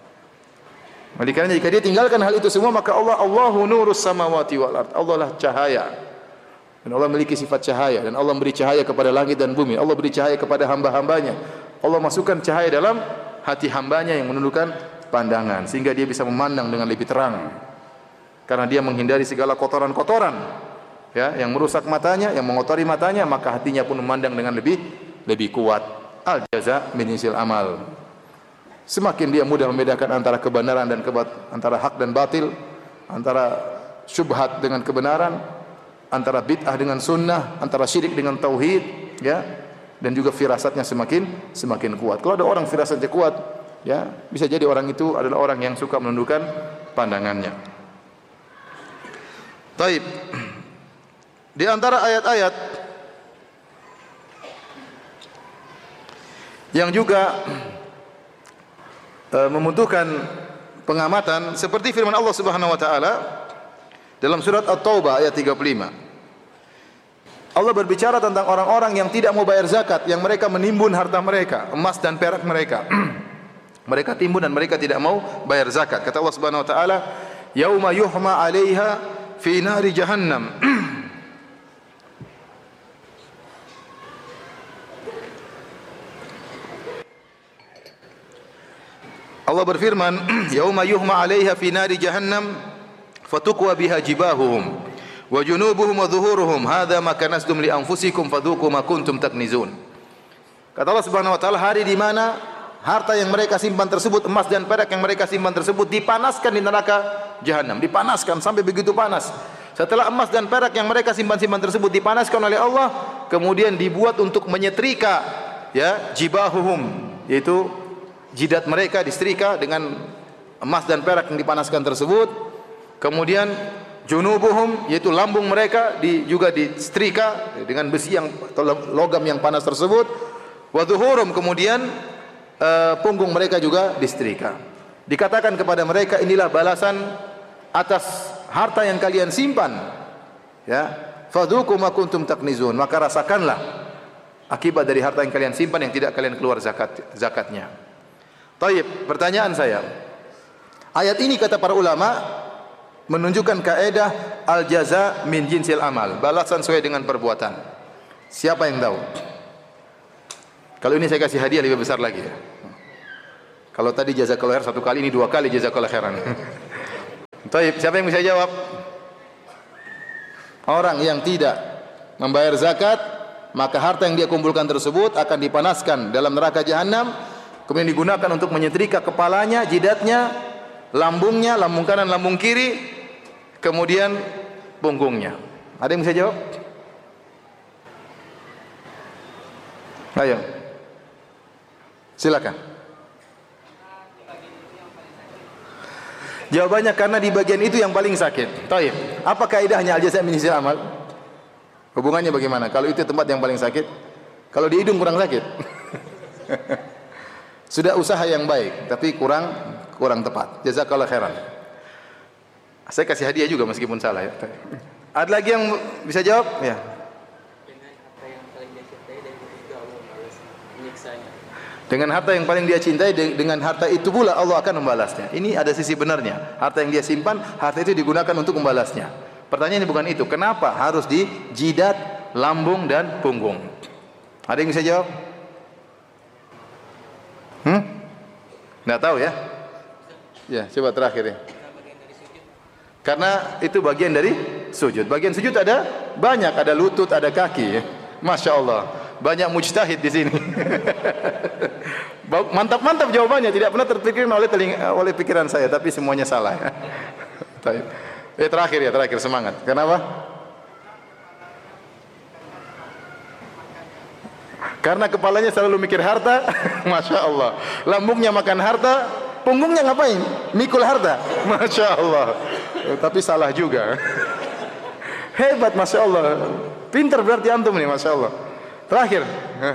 Oleh karena jika dia tinggalkan hal itu semua, maka Allahu nurus samawati wal ard. Allah lah cahaya. Dan Allah memiliki sifat cahaya dan Allah beri cahaya kepada langit dan bumi. Allah beri cahaya kepada hamba-hambanya. Allah masukkan cahaya dalam hati hambanya yang menundukkan pandangan sehingga dia bisa memandang dengan lebih terang. Karena dia menghindari segala kotoran-kotoran ya, yang merusak matanya, yang mengotori matanya, maka hatinya pun memandang dengan lebih kuat. Al-jaza' min jinsil amal. Semakin dia mudah membedakan antara kebenaran dan antara hak dan batil, antara syubhat dengan kebenaran, antara bid'ah dengan sunnah, antara syirik dengan tauhid, ya. Dan juga firasatnya semakin kuat. Kalau ada orang firasatnya kuat, ya, bisa jadi orang itu adalah orang yang suka menundukkan pandangannya. Taib. Di antara ayat-ayat yang juga membutuhkan pengamatan seperti firman Allah Subhanahu wa taala dalam surat At-Taubah ayat 35. Allah berbicara tentang orang-orang yang tidak mau bayar zakat, yang mereka menimbun harta mereka, emas dan perak mereka. Mereka timbun dan mereka tidak mau bayar zakat. Kata Allah Subhanahu wa taala, "Yauma yuhma 'alaiha fi nari jahannam." Allah berfirman, "Yauma yuhma 'alaiha fi nari jahannam fatukwa biha jibahuhum wa junubuhum wa dhuhuruhum hadza ma kanastum li anfusikum fadhuqu ma kuntum taknizun." Kata Allah Subhanahu wa taala, hari di mana harta yang mereka simpan tersebut, emas dan perak yang mereka simpan tersebut dipanaskan di neraka jahanam, dipanaskan sampai begitu panas. Setelah emas dan perak yang mereka simpan tersebut dipanaskan oleh Allah, kemudian dibuat untuk menyetrika ya jibahuhum, yaitu jidat mereka disetrika dengan emas dan perak yang dipanaskan tersebut. Kemudian junubuhum, yaitu lambung mereka juga disetrika dengan besi yang atau logam yang panas tersebut. Wa dhuhurum, kemudian punggung mereka juga disetrika. Dikatakan kepada mereka, inilah balasan atas harta yang kalian simpan. Ya, fadhuqu ma kuntum taknizun, maka rasakanlah akibat dari harta yang kalian simpan yang tidak kalian keluar zakatnya. Taib, pertanyaan saya. Ayat ini kata para ulama menunjukkan kaidah al-jaza min jinsil amal, balasan sesuai dengan perbuatan. Siapa yang tahu? Kalau ini saya kasih hadiah lebih besar lagi ya. Kalau tadi jazakallahu khairan 1 kali, ini 2 kali jazakallahu khairan. Baik, siapa yang bisa jawab? Orang yang tidak membayar zakat, maka harta yang dia kumpulkan tersebut akan dipanaskan dalam neraka jahanam, kemudian digunakan untuk menyetrika kepalanya, jidatnya, lambungnya, lambung kanan, lambung kiri, kemudian punggungnya. Ada yang bisa jawab? Ayo. Silakan. Jawabannya karena di bagian itu yang paling sakit. Taib. Apa kaidahnya al-jazaa' min jinsil amal? Hubungannya bagaimana? Kalau itu tempat yang paling sakit, kalau di hidung kurang sakit. Sudah usaha yang baik, tapi kurang tepat. Jazakallahu khairan. Saya kasih hadiah juga meskipun salah ya. Ada lagi yang bisa jawab? Ya. Dengan harta yang paling dia cintai, dengan harta itu pula Allah akan membalasnya. Ini ada sisi benarnya. Harta yang dia simpan, harta itu digunakan untuk membalasnya. Pertanyaannya bukan itu. Kenapa harus di jidat, lambung dan punggung? Ada yang bisa jawab? Nggak tahu ya? Ya, coba terakhir ya. Karena itu bagian dari sujud. Bagian sujud ada banyak, ada lutut, ada kaki. Masya Allah. Banyak mujtahid di sini. Mantap-mantap jawabannya, tidak pernah terpikir oleh pikiran saya, tapi semuanya salah ya. Terakhir semangat. Kenapa? Karena kepalanya selalu mikir harta. Masya Allah. Lambungnya makan harta, punggungnya ngapain? Mikul harta. Masya Allah. Tapi salah juga. Hebat, Masya Allah. Pintar berarti antum nih, Masya Allah. Terakhir.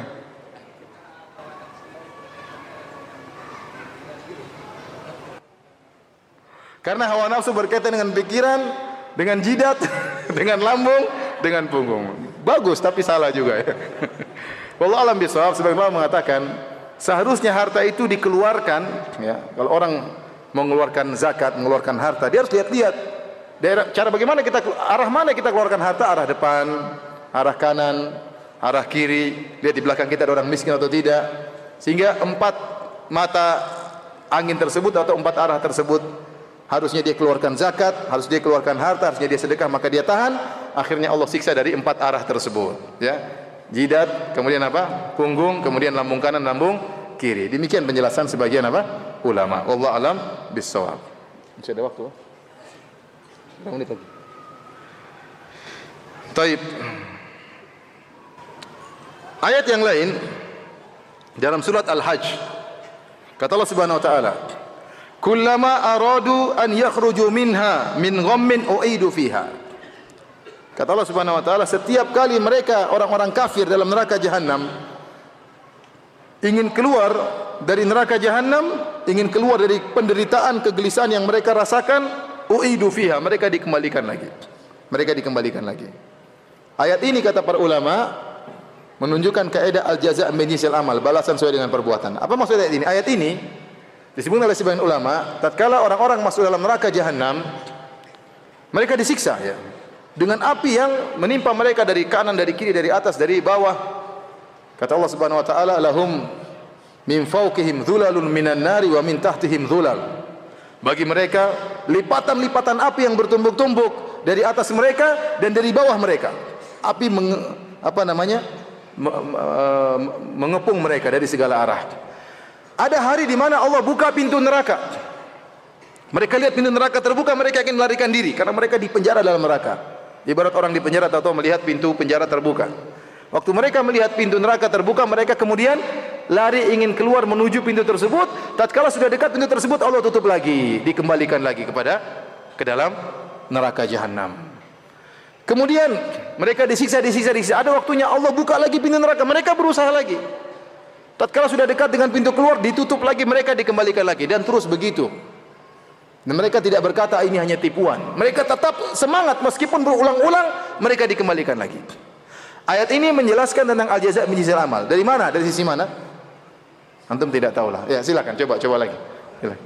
Karena hawa nafsu berkaitan dengan pikiran, dengan jidat, dengan lambung, dengan punggung. Bagus, tapi salah juga ya. Wallahu a'lam bishawab. Sebagian ulama mengatakan seharusnya harta itu dikeluarkan ya. Kalau orang mengeluarkan zakat, mengeluarkan harta, dia harus lihat-lihat cara bagaimana arah mana kita keluarkan harta, arah depan, arah kanan, arah kiri, lihat di belakang kita ada orang miskin atau tidak, sehingga 4 mata angin tersebut atau 4 arah tersebut harusnya dia keluarkan zakat, harus dia keluarkan harta, harusnya dia sedekah, maka dia tahan, akhirnya Allah siksa dari 4 arah tersebut ya. Jidat, kemudian apa? Punggung, kemudian lambung kanan, lambung kiri. Demikian penjelasan sebagian apa? Ulama. Wallahu a'lam bishawab. Masih ada waktu? Berapa menit lagi? Taib. Ayat yang lain dalam surat Al-Hajj, kata Allah Subhanahu wa taala, "Kullama aradu an yakhruju minha min ghammin u'idu fiha." Kata Allah Subhanahu wa taala, setiap kali mereka orang-orang kafir dalam neraka jahanam ingin keluar dari neraka jahanam, ingin keluar dari penderitaan, kegelisahan yang mereka rasakan, u'idu fiha, mereka dikembalikan lagi. Mereka dikembalikan lagi. Ayat ini kata para ulama menunjukkan kaidah al-jazaa' min jinsil amal, balasan sesuai dengan perbuatan. Apa maksud ayat ini? Ayat ini disebut oleh sebagian ulama, tatkala orang-orang masuk dalam neraka jahanam, mereka disiksa ya, dengan api yang menimpa mereka dari kanan, dari kiri, dari atas, dari bawah. Kata Allah Subhanahu wa taala, lahum min fawqihim dhulalun minan nari wa min tahtihim dhulal. Bagi mereka lipatan-lipatan api yang bertumbuk-tumbuk dari atas mereka dan dari bawah mereka. Api mengepung mereka dari segala arah. Ada hari di mana Allah buka pintu neraka. Mereka lihat pintu neraka terbuka, mereka akan melarikan diri karena mereka di penjara dalam neraka. Ibarat orang di penjara atau melihat pintu penjara terbuka. Waktu mereka melihat pintu neraka terbuka, mereka kemudian lari ingin keluar menuju pintu tersebut. Tatkala sudah dekat pintu tersebut, Allah tutup lagi, dikembalikan lagi ke dalam neraka jahanam. Kemudian mereka disiksa. Ada waktunya Allah buka lagi pintu neraka, mereka berusaha lagi. Tatkala sudah dekat dengan pintu keluar, ditutup lagi, mereka dikembalikan lagi, dan terus begitu. Dan mereka tidak berkata ini hanya tipuan. Mereka tetap semangat meskipun berulang-ulang, mereka dikembalikan lagi. Ayat ini menjelaskan tentang al-jazaa' min jinsil amal. Dari mana? Dari sisi mana? Antum tidak tahulah. Ya, silakan coba lagi. Silakan.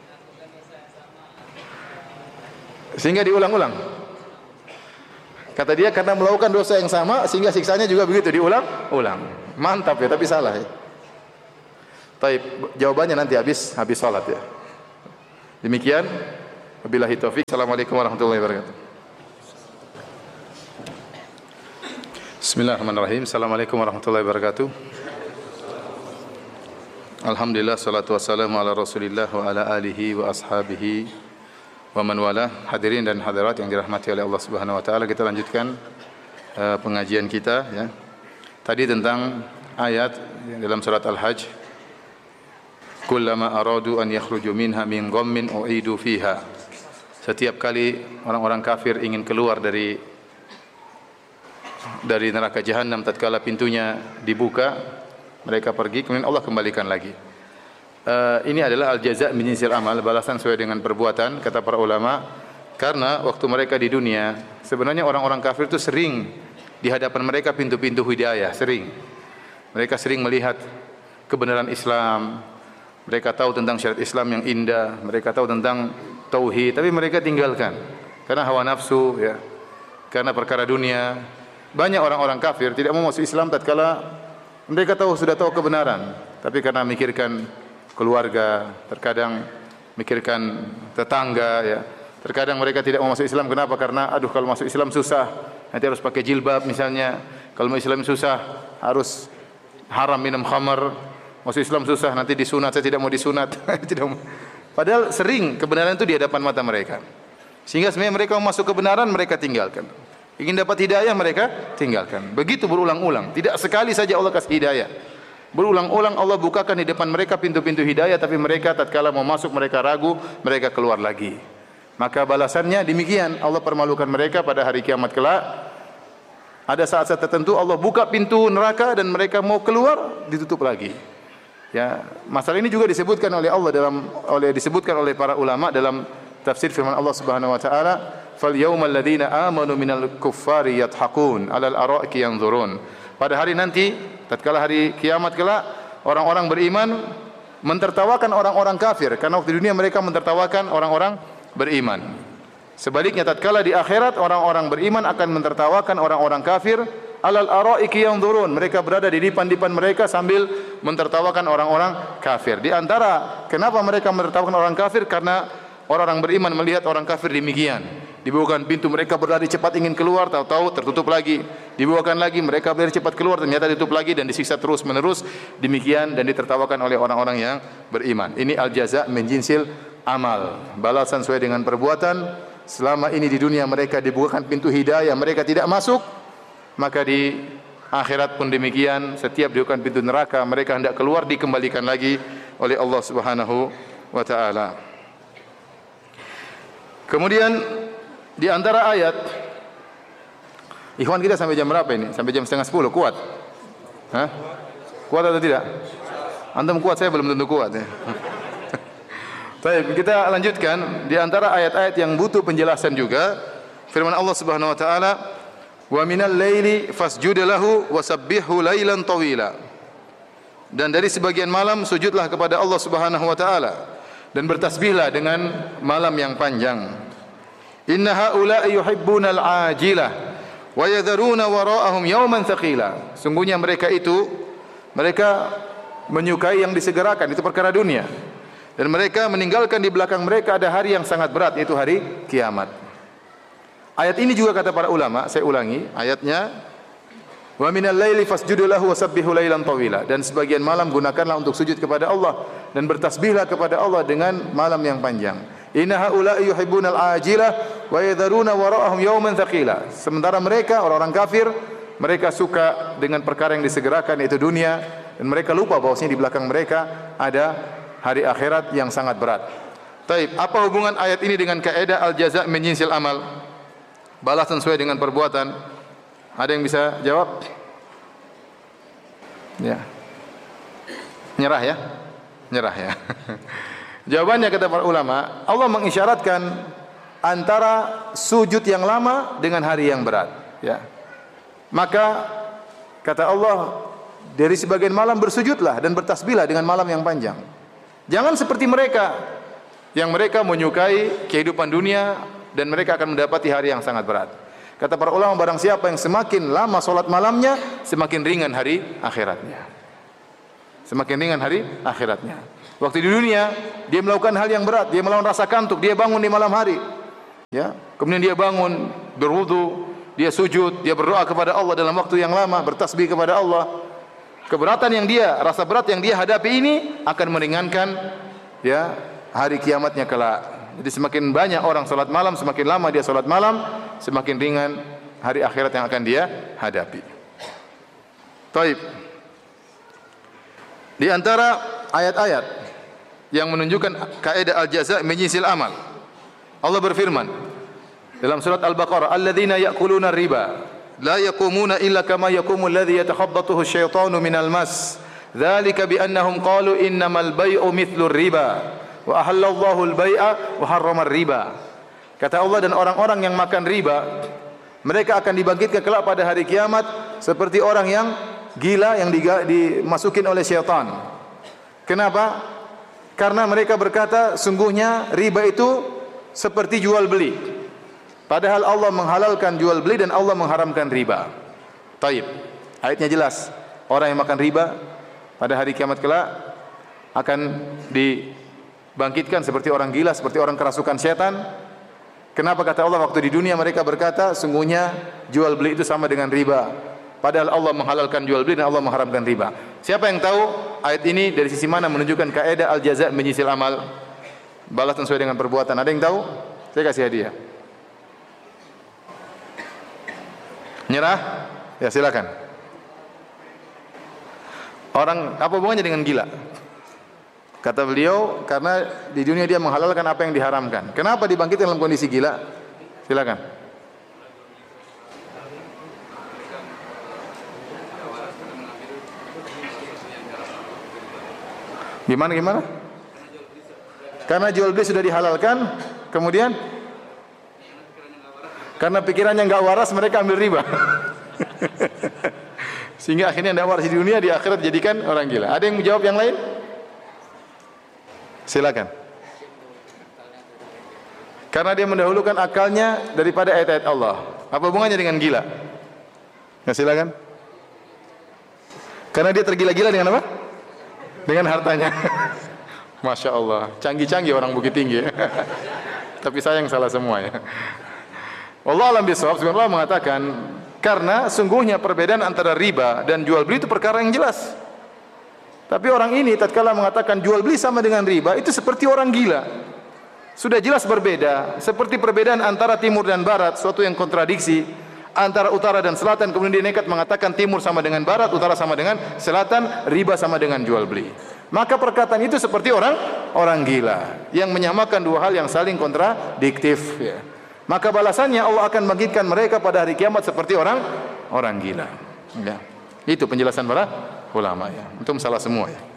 Sehingga diulang-ulang. Kata dia karena melakukan dosa yang sama sehingga siksanya juga begitu diulang-ulang. Mantap ya, tapi salah ya. Taib, jawabannya nanti habis salat ya. Demikian, wabillahi taufik. Assalamualaikum warahmatullahi wabarakatuh. Bismillahirrahmanirrahim. Assalamualaikum warahmatullahi wabarakatuh. Alhamdulillah, salatu wassalamu ala Rasulillah wa ala alihi wa ashabihi wa man wala. Hadirin dan hadirat yang dirahmati oleh Allah Subhanahu wa taala, kita lanjutkan pengajian kita ya. Tadi tentang ayat dalam surat Al-Hajj, kullama aradu an yakhruju minha min ghammin u'idu fiha. Setiap kali orang-orang kafir ingin keluar dari neraka jahanam, tatkala pintunya dibuka, mereka pergi, kemudian Allah kembalikan lagi. Ini adalah al-jaza' min jinsil amal, balasan sesuai dengan perbuatan, kata para ulama. Karena waktu mereka di dunia, sebenarnya orang-orang kafir itu sering di hadapan mereka pintu-pintu hidayah, sering. Mereka sering melihat kebenaran Islam, mereka tahu tentang syariat Islam yang indah, mereka tahu tentang tauhid, tapi mereka tinggalkan karena hawa nafsu ya, karena perkara dunia. Banyak orang-orang kafir tidak mau masuk Islam tatkala mereka sudah tahu kebenaran, tapi karena mikirkan keluarga, terkadang mikirkan tetangga ya. Terkadang mereka tidak mau masuk Islam, kenapa? Karena aduh, kalau masuk Islam susah, nanti harus pakai jilbab misalnya. Kalau mau Islam susah, harus haram minum khamar. Masuk Islam susah, nanti disunat, saya tidak mau disunat. Padahal sering kebenaran itu di hadapan mata mereka. Sehingga sebenarnya mereka mau masuk kebenaran, mereka tinggalkan. Ingin dapat hidayah, mereka tinggalkan. Begitu berulang-ulang. Tidak sekali saja Allah kasih hidayah. Berulang-ulang Allah bukakan di depan mereka pintu-pintu hidayah, tapi mereka tatkala mau masuk, mereka ragu, mereka keluar lagi. Maka balasannya demikian, Allah permalukan mereka pada hari kiamat kelak. Ada saat-saat tertentu Allah buka pintu neraka dan mereka mau keluar, ditutup lagi. Ya, masalah ini juga disebutkan oleh Allah disebutkan oleh para ulama dalam tafsir firman Allah Subhanahu wa taala, "Fal yaumal ladzina amanu minal kuffari yadhakun 'alal ara'iki yanzurun." Pada hari nanti, tatkala hari kiamat kelak, orang-orang beriman mentertawakan orang-orang kafir karena waktu di dunia mereka mentertawakan orang-orang beriman. Sebaliknya tatkala di akhirat orang-orang beriman akan mentertawakan orang-orang kafir, alal araiki yanzurun, mereka berada di dipan-dipan mereka sambil mentertawakan orang-orang kafir. Di antara kenapa mereka mentertawakan orang kafir, karena orang-orang beriman melihat orang kafir demikian. Dibukakan pintu, mereka berlari cepat ingin keluar, tahu-tahu tertutup lagi. Dibukakan lagi, mereka berlari cepat keluar, ternyata ditutup lagi dan disiksa terus-menerus. Demikian dan ditertawakan oleh orang-orang yang beriman. Ini al-jaza' min jinsil amal, balasan sesuai dengan perbuatan. Selama ini di dunia mereka dibukakan pintu hidayah, mereka tidak masuk, maka di akhirat pun demikian. Setiap dibukakan pintu neraka, mereka hendak keluar, dikembalikan lagi oleh Allah Subhanahu wa taala. Kemudian di antara ayat, ikhwan kita sampai jam berapa ini? Sampai jam 9:30, kuat? Hah? Kuat atau tidak? Antum kuat, saya belum tentu kuat ya. Baik, kita lanjutkan. Di antara ayat-ayat yang butuh penjelasan juga, firman Allah Subhanahu wa taala, "Wa minal laili fasjud lahu wasabbihhu lailan tawila." Dan dari sebagian malam sujudlah kepada Allah Subhanahu wa taala dan bertasbihlah dengan malam yang panjang. "Inna haula'i yuhibbunal ajilah wa yadharuna wara'ahum yawman thaqila." Sungguhnya mereka menyukai yang disegerakan, itu perkara dunia. Dan mereka meninggalkan di belakang mereka ada hari yang sangat berat, yaitu hari kiamat. Ayat ini juga kata para ulama, saya ulangi ayatnya, wa minal laili fasjudu lahu wasabbihu lailan tawila. Dan sebagian malam gunakanlah untuk sujud kepada Allah dan bertasbihlah kepada Allah dengan malam yang panjang. Inna haula'i yuhibbunal ajilah wa yadharuna wara'ahum yawman thaqila. Sementara mereka orang-orang kafir, mereka suka dengan perkara yang disegerakan, yaitu dunia, dan mereka lupa bahwasanya di belakang mereka ada hari akhirat yang sangat berat. Taib, apa hubungan ayat ini dengan kaidah al-jaza' min jinsil amal? Balasan sesuai dengan perbuatan. Ada yang bisa jawab? Ya. Nyerah ya? Nyerah ya. Jawabannya kata para ulama, Allah mengisyaratkan antara sujud yang lama dengan hari yang berat, ya. Maka kata Allah, dari sebagian malam bersujudlah dan bertasbihlah dengan malam yang panjang. Jangan seperti mereka yang mereka menyukai kehidupan dunia dan mereka akan mendapati hari yang sangat berat. Kata para ulama, barang siapa yang semakin lama solat malamnya, semakin ringan hari akhiratnya. semakin ringan hari akhiratnya. Waktu di dunia dia melakukan hal yang berat, dia melawan rasa kantuk, dia bangun di malam hari. Ya, kemudian dia bangun, berwudu, dia sujud, dia berdoa kepada Allah dalam waktu yang lama, bertasbih kepada Allah. Keberatan yang dia, rasa berat yang dia hadapi ini akan meringankan ya hari kiamatnya kelak. Jadi semakin banyak orang salat malam, semakin lama dia salat malam, semakin ringan hari akhirat yang akan dia hadapi. Taib. Di antara ayat-ayat yang menunjukkan kaidah al-jaza' min jinsil amal, Allah berfirman dalam surat Al-Baqarah, "Alladzina ya'kuluna riba la yaqumuna illa kama yaqumu alladhi yatakhabbathu asy-syaitanu minal mas. Dzalika bi annahum qalu innamal bai'u mithlu riba wa ahallallahu al-bai'a wa harrama riba." Kata Allah, dan orang-orang yang makan riba mereka akan dibangkitkan kelak pada hari kiamat seperti orang yang gila yang dimasukin oleh syaitan. Kenapa? Karena mereka berkata sungguhnya riba itu seperti jual beli. Padahal Allah menghalalkan jual beli dan Allah mengharamkan riba. Taib. Ayatnya jelas. Orang yang makan riba pada hari kiamat kelak akan dibangkitkan seperti orang gila, seperti orang kerasukan setan. Kenapa? Kata Allah, waktu di dunia mereka berkata sungguhnya jual beli itu sama dengan riba. Padahal Allah menghalalkan jual beli dan Allah mengharamkan riba. Siapa yang tahu ayat ini dari sisi mana menunjukkan kaidah al-jaza' min jinsil amal? Balasan sesuai dengan perbuatan. Ada yang tahu? Saya kasih hadiah. Nyerah? Ya silakan. Orang apa hubungannya dengan gila? Kata beliau, karena di dunia dia menghalalkan apa yang diharamkan. Kenapa dibangkitkan dalam kondisi gila? Silakan. Gimana? Karena jual beli sudah dihalalkan, kemudian karena pikirannya enggak waras mereka ambil riba. Sehingga akhirnya tidak waras di dunia, di akhirat jadikan orang gila. Ada yang menjawab yang lain? Silakan. Karena dia mendahulukan akalnya daripada ayat-ayat Allah. Apa hubungannya dengan gila? Ya silakan. Karena dia tergila-gila dengan apa? Dengan hartanya. Masya Allah, canggih-canggih orang Bukit Tinggi. Tapi sayang salah semua ya. Allah alam bisawab, sebenarnya Allah mengatakan karena sungguhnya perbedaan antara riba dan jual beli itu perkara yang jelas. Tapi orang ini tatkala mengatakan jual beli sama dengan riba, itu seperti orang gila. Sudah jelas berbeda, seperti perbedaan antara timur dan barat, suatu yang kontradiksi. Antara utara dan selatan, kemudian dia nekat mengatakan timur sama dengan barat, utara sama dengan selatan, riba sama dengan jual beli. Maka perkataan itu seperti orang gila yang menyamakan dua hal yang saling kontradiktif ya. Maka balasannya Allah akan bangkitkan mereka pada hari kiamat seperti orang gila ya. Itu penjelasan para ulama ya. Untuk salah semua ya.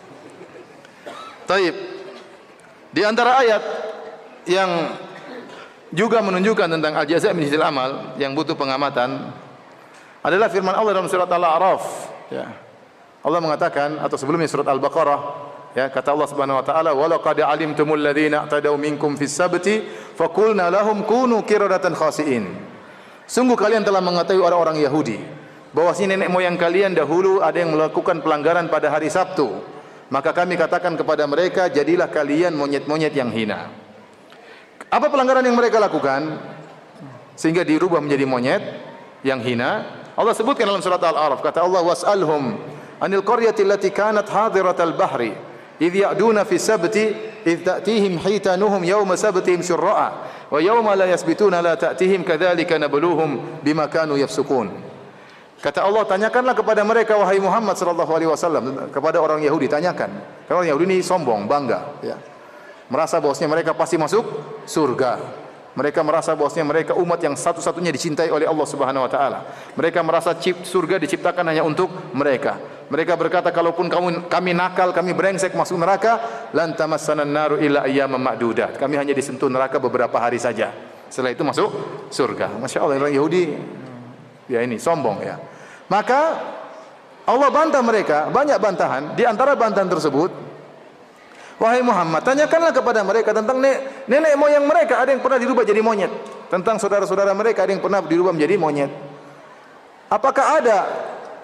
Taib. Di antara ayat yang juga menunjukkan tentang al-jaza' min jinsil amal yang butuh pengamatan adalah firman Allah dalam surat Al-A'raf ya. Allah mengatakan, atau sebelumnya surat Al-Baqarah ya, kata Allah Subhanahu wa taala, "Wa laqad alimtumul ladzina i'tadaw minkum fis sabti faqulna lahum kunu qiradatan khasi'in." Sungguh kalian telah mengetahui orang-orang Yahudi bahwasanya nenek moyang kalian dahulu ada yang melakukan pelanggaran pada hari Sabtu. Maka kami katakan kepada mereka, jadilah kalian monyet-monyet yang hina. Apa pelanggaran yang mereka lakukan sehingga dirubah menjadi monyet yang hina? Allah sebutkan dalam surat Al-A'raf, kata Allah, "Was'alhum 'anil qaryati allati kanat hadiratal bahri idh ya'duna fi sabti idh ta'tihim hitanuhum yawma sabtihim syurra'a wa yawma la yasbituna la ta'tihim kadzalika nabluhum bima kanu yafsukun." Kata Allah, tanyakanlah kepada mereka wahai Muhammad sallallahu alaihi wasallam, kepada orang Yahudi tanyakan. Karena orang Yahudi ini sombong, bangga ya. Merasa bahwasanya mereka pasti masuk surga. Mereka merasa bahwasanya mereka umat yang satu-satunya dicintai oleh Allah Subhanahu wa taala. Mereka merasa surga diciptakan hanya untuk mereka. Mereka berkata, kalaupun kami nakal, kami brengsek masuk neraka, lan tamassanan naru illa ayyaman ma'dudat. Kami hanya disentuh neraka beberapa hari saja. Setelah itu masuk surga. Masya Allah, orang Yahudi ya ini sombong ya. Maka Allah bantah mereka, banyak bantahan. Di antara bantahan tersebut, wahai Muhammad, tanyakanlah kepada mereka tentang nenek moyang mereka, ada yang pernah dirubah jadi monyet. Tentang saudara-saudara mereka, ada yang pernah dirubah menjadi monyet. Apakah ada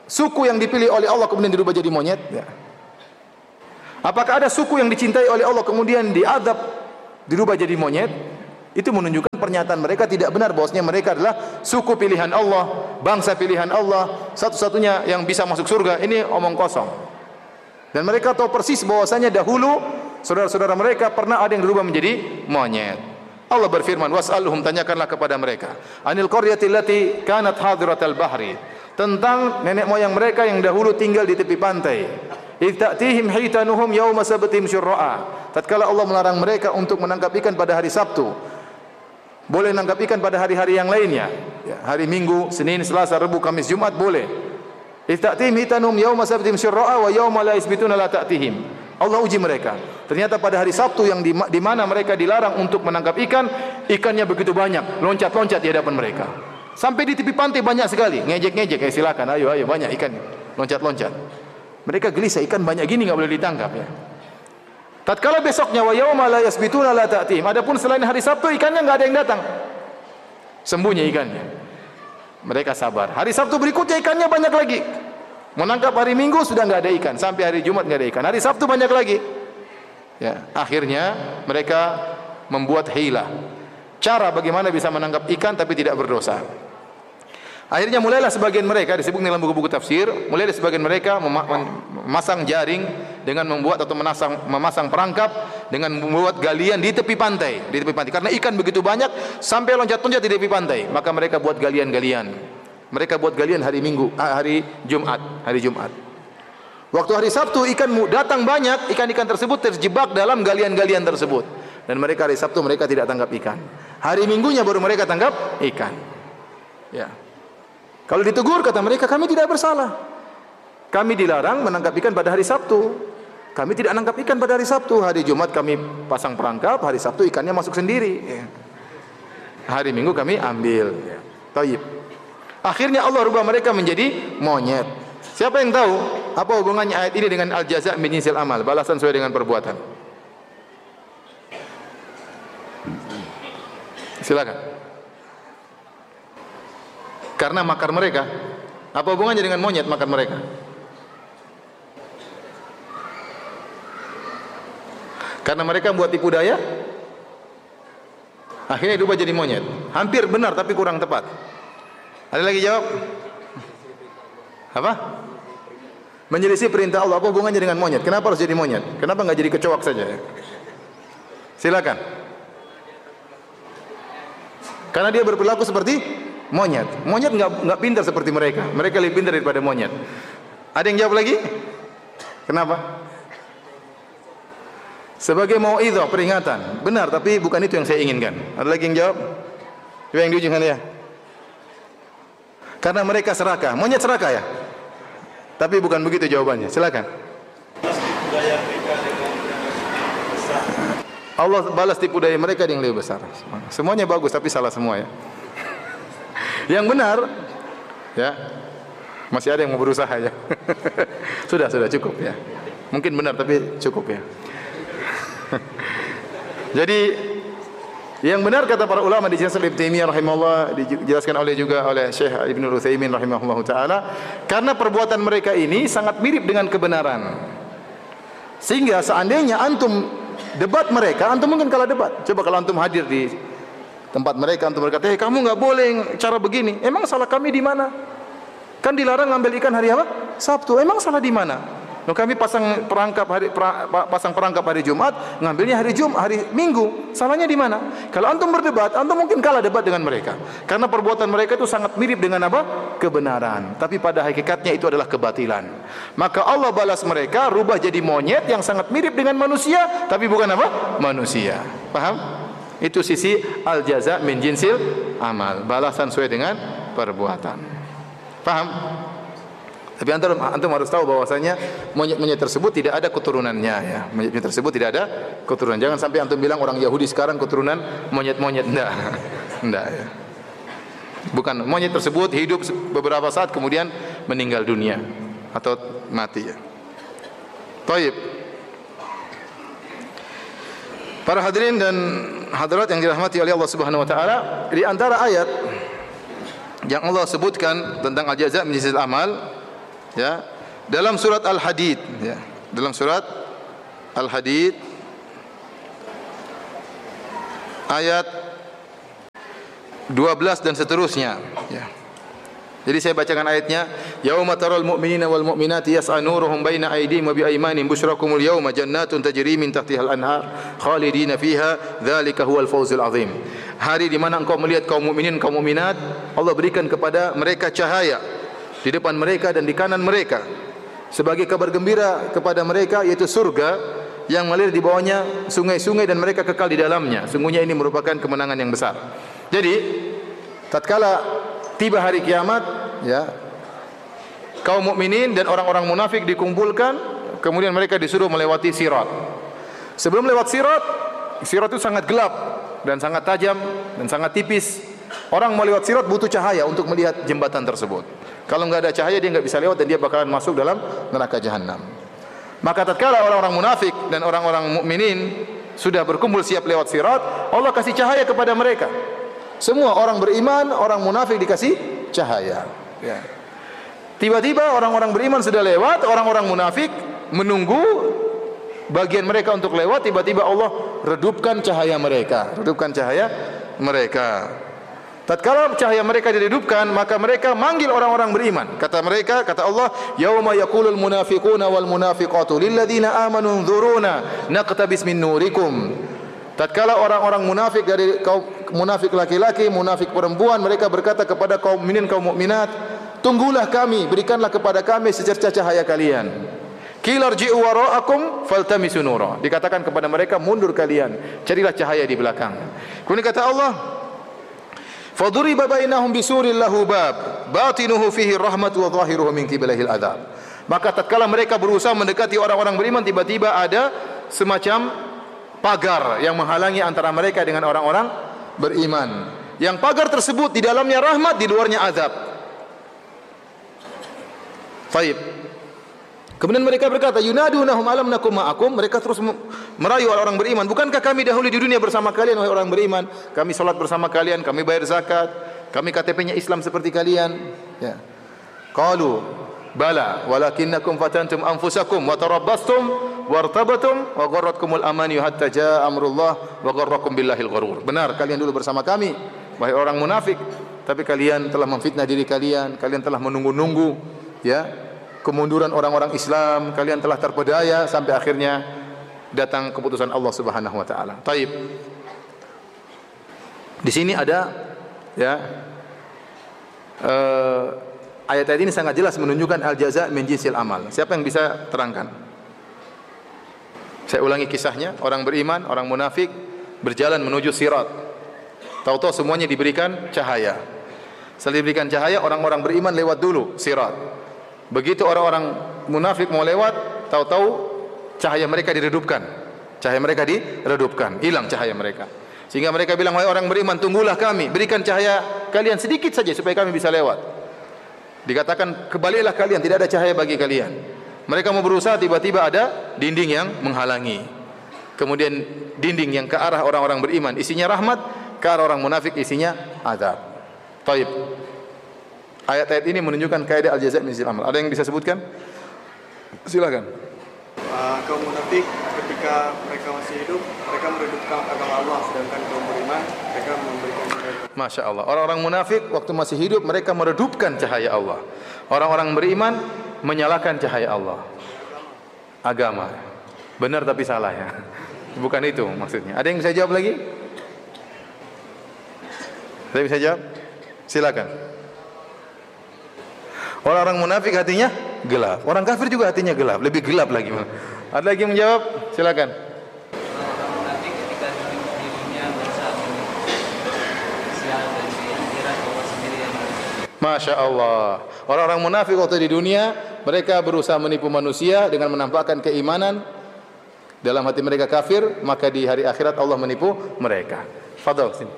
suku yang dipilih oleh Allah kemudian dirubah jadi monyet? Ya. Apakah ada suku yang dicintai oleh Allah kemudian diadab dirubah jadi monyet? Itu menunjukkan pernyataan mereka tidak benar, bahwasanya mereka adalah suku pilihan Allah, bangsa pilihan Allah, satu-satunya yang bisa masuk surga. Ini omong kosong. Dan mereka tahu persis bahwasanya dahulu saudara-saudara mereka pernah ada yang dirubah menjadi monyet. Allah berfirman, was'alhum, tanyakanlah kepada mereka, anil qaryati allati kanat hadiratal bahri, tentang nenek moyang mereka yang dahulu tinggal di tepi pantai. Idh ta'tihim hitanuhum yawma sabtihim syurra'a, tatkala Allah melarang mereka untuk menangkap ikan pada hari Sabtu. Boleh menangkap ikan pada hari-hari yang lainnya, ya, hari Minggu, Senin, Selasa, Rabu, Kamis, Jumat boleh. Idh ta'tihim hitanuhum yawma sabtihim syurra'a wa yawma la yasbituna la ta'tihim. Allah uji mereka. Ternyata pada hari Sabtu yang di mana mereka dilarang untuk menangkap ikan, ikannya begitu banyak, loncat-loncat di hadapan mereka. Sampai di tepi pantai banyak sekali, ngejek-ngejek, silakan, ayo banyak ikan, loncat-loncat. Mereka gelisah, ikan banyak gini enggak boleh ditangkap, ya. Tatkala besoknya wa yauma la yasbituna la ta'tihim, adapun selain hari Sabtu ikannya enggak ada yang datang. Sembunyi ikannya. Mereka sabar. Hari Sabtu berikutnya ikannya banyak lagi. Menangkap hari Minggu sudah enggak ada ikan, sampai hari Jumat enggak ada ikan. Hari Sabtu banyak lagi. Ya, akhirnya mereka membuat hilah. Cara bagaimana bisa menangkap ikan tapi tidak berdosa. Akhirnya mulailah sebagian mereka, disebut dalam buku-buku tafsir, mulailah sebagian mereka memasang jaring dengan membuat atau memasang perangkap dengan membuat galian di tepi pantai, karena ikan begitu banyak sampai loncat-loncat di tepi pantai, maka mereka buat galian-galian. Mereka buat galian hari Jumat. Waktu hari Sabtu ikan datang banyak, ikan-ikan tersebut terjebak dalam galian-galian tersebut, dan mereka hari Sabtu mereka tidak tangkap ikan. Hari Minggunya baru mereka tangkap ikan. Ya. Kalau ditegur kata mereka, kami tidak bersalah. Kami dilarang menangkap ikan pada hari Sabtu. Kami tidak menangkap ikan pada hari Sabtu. Hari Jumat kami pasang perangkap, hari Sabtu ikannya masuk sendiri. Ya. Hari Minggu kami ambil. Ya. Taib. Akhirnya Allah rubah mereka menjadi monyet. Siapa yang tahu apa hubungannya ayat ini dengan al-jaza' min jinsil amal, balasan sesuai dengan perbuatan? Silakan. Karena makar mereka. Apa hubungannya dengan monyet makar mereka? Karena mereka buat tipu daya, akhirnya diubah jadi monyet. Hampir benar tapi kurang tepat. Ada lagi jawab? Apa? Menyelisih perintah Allah. Apa hubungannya dengan monyet? Kenapa harus jadi monyet? Kenapa enggak jadi kecoak saja? Silakan. Karena dia berperilaku seperti monyet. Monyet enggak pintar seperti mereka. Mereka lebih pintar daripada monyet. Ada yang jawab lagi? Kenapa? Sebagai mau'izah, peringatan. Benar, tapi bukan itu yang saya inginkan. Ada lagi yang jawab? Coba yang di ujung sana ya. Karena mereka serakah. Monyet serakah ya? Tapi bukan begitu jawabannya. Silakan. Allah balas tipu daya mereka yang lebih besar. Semuanya bagus tapi salah semua ya. Yang benar ya. Masih ada yang mau berusaha ya. Sudah cukup ya. Mungkin benar tapi cukup ya. Jadi yang benar kata para ulama dijelaskan Ibnu Taimiyah rahimahullah, dijelaskan juga oleh Syekh Ibnu Utsaimin rahimahullah taala, karena perbuatan mereka ini sangat mirip dengan kebenaran. Sehingga seandainya antum debat mereka, antum mungkin kalah debat. Coba kalau antum hadir di tempat mereka, antum berkata, "Hey, kamu enggak boleh cara begini." Emang salah kami di mana? Kan dilarang ngambil ikan hari apa? Sabtu. Emang salah di mana? Loh, kami pasang perangkap hari Jumat, ngambilnya hari Minggu. Salahnya di mana? Kalau antum berdebat, antum mungkin kalah debat dengan mereka. Karena perbuatan mereka itu sangat mirip dengan apa? Kebenaran. Tapi pada hakikatnya itu adalah kebatilan. Maka Allah balas mereka, rubah jadi monyet yang sangat mirip dengan manusia, tapi bukan apa? Manusia. Paham? Itu sisi al-jaza' min jinsil amal. Balasan sesuai dengan perbuatan. Paham? Tapi antum harus tahu bahwasanya monyet-monyet tersebut tidak ada keturunannya ya. Monyet tersebut tidak ada keturunan. Jangan sampai antum bilang orang Yahudi sekarang keturunan monyet-monyet. Enggak ya. Bukan, monyet tersebut hidup beberapa saat kemudian meninggal dunia atau mati ya. Baik. Para hadirin dan hadirat yang dirahmati oleh Allah Subhanahu wa taala, di antara ayat yang Allah sebutkan tentang al-jaza' min jinsil amal, Ya. Dalam surat Al-Hadid, ya. Dalam surat Al-Hadid ayat 12 dan seterusnya, ya. Jadi saya bacakan ayatnya, yauma taral mu'minina wal mu'minati yas'a nuruhum baina aydihim wa bi aymanihim busyrakumul yauma jannatun tajri min tahtihal anhar khalidina fiha dzalika huwal fawzul azim. Hari di mana engkau melihat kaum mukminin kaum mukminat, Allah berikan kepada mereka cahaya di depan mereka dan di kanan mereka sebagai kabar gembira kepada mereka, yaitu surga yang mengalir di bawahnya sungai-sungai dan mereka kekal di dalamnya. Sungguhnya ini merupakan kemenangan yang besar. Jadi tatkala tiba hari kiamat, ya, kaum mukminin dan orang-orang munafik dikumpulkan, kemudian mereka disuruh melewati sirat. Sebelum lewat sirat, sirat itu sangat gelap dan sangat tajam dan sangat tipis. Orang mau lewat sirat butuh cahaya untuk melihat jembatan tersebut. Kalau enggak ada cahaya dia enggak bisa lewat dan dia bakalan masuk dalam neraka jahanam. Maka tatkala orang-orang munafik dan orang-orang mukminin sudah berkumpul siap lewat sirat, Allah kasih cahaya kepada mereka. Semua orang beriman, orang munafik dikasih cahaya. Ya. Tiba-tiba orang-orang beriman sudah lewat, orang-orang munafik menunggu bagian mereka untuk lewat. Tiba-tiba Allah redupkan cahaya mereka, redupkan cahaya mereka. Tatkala cahaya mereka diredupkan, maka mereka manggil orang-orang beriman. Kata mereka, kata Allah, yauma yaqulul munafiquna wal munafiqatu lil ladzina amanu unzuruna naqtabis min nurikum. Tatkala orang-orang munafik dari kaum munafik laki-laki, munafik perempuan, mereka berkata kepada kaum mukminin, kaum mukminat, tunggulah kami, berikanlah kepada kami secercah cahaya kalian. Qila irji'u wara'akum faltamisu nura. Dikatakan kepada mereka, mundur kalian, carilah cahaya di belakang. Kemudian kata Allah, faduriba bainahum bisurin lahu bab batinuhu fihi rahmatu wa zahiruhu min qibalihil adzab. Maka tatkala mereka berusaha mendekati orang-orang beriman, tiba-tiba ada semacam pagar yang menghalangi antara mereka dengan orang-orang beriman. Yang pagar tersebut di dalamnya rahmat, di luarnya azab. Baik. Kemudian mereka berkata, yunadunahum alam nakum ma'akum. Mereka terus merayu orang beriman, bukankah kami dahulu di dunia bersama kalian wahai orang beriman? Kami salat bersama kalian, kami bayar zakat, kami KTP-nya Islam seperti kalian. Ya. Qalu bala walakinnakum fatantum anfusakum wa tarabbastum wartabatum wa gharratkumul amani hatta jaa amrullah wa gharrakum billahil gharur. Benar, kalian dulu bersama kami wahai orang munafik, tapi kalian telah memfitnah diri kalian, kalian telah menunggu-nunggu, ya, kemunduran orang-orang Islam, kalian telah terpedaya sampai akhirnya datang keputusan Allah Subhanahu wa taala. Taib. Di sini ada, ya, ayat-ayat ini sangat jelas menunjukkan al-jaza' min jinsil amal. Siapa yang bisa terangkan? Saya ulangi kisahnya. Orang beriman, orang munafik berjalan menuju sirat. Tahu-tahu semuanya diberikan cahaya. Setelah diberikan cahaya, orang-orang beriman lewat dulu sirat. Begitu orang-orang munafik mau lewat, tahu-tahu cahaya mereka diredupkan. Cahaya mereka diredupkan, hilang cahaya mereka. Sehingga mereka bilang, wahai orang beriman, tunggulah kami, berikan cahaya kalian sedikit saja supaya kami bisa lewat. Dikatakan, kebaliklah kalian, tidak ada cahaya bagi kalian. Mereka mau berusaha, tiba-tiba ada dinding yang menghalangi. Kemudian dinding yang ke arah orang-orang beriman isinya rahmat, ke arah orang munafik isinya azab. Taib. Ayat-ayat ini menunjukkan kaidah al-jaza' min jinsil amal. Ada yang bisa sebutkan? Silakan. Kaum munafik ketika mereka masih hidup, mereka meredupkan agama Allah, sedangkan kaum beriman mereka memberikan cahaya. Masya Allah. Orang-orang munafik waktu masih hidup mereka meredupkan cahaya Allah. Orang-orang beriman menyalakan cahaya Allah. Agama. Benar tapi salah, ya. Bukan itu maksudnya. Ada yang bisa jawab lagi? Ada yang bisa jawab? Silakan. Orang-orang munafik hatinya gelap. Orang kafir juga hatinya gelap, lebih gelap lagi. Ada lagi yang menjawab? Silakan. Orang munafik ketika hidup di dunia berusaha sial dan di akhirat Allah sendiri yang Masya Allah. Orang-orang munafik waktu di dunia mereka berusaha menipu manusia dengan menampakkan keimanan, dalam hati mereka kafir, maka di hari akhirat Allah menipu mereka. Fadhal sini.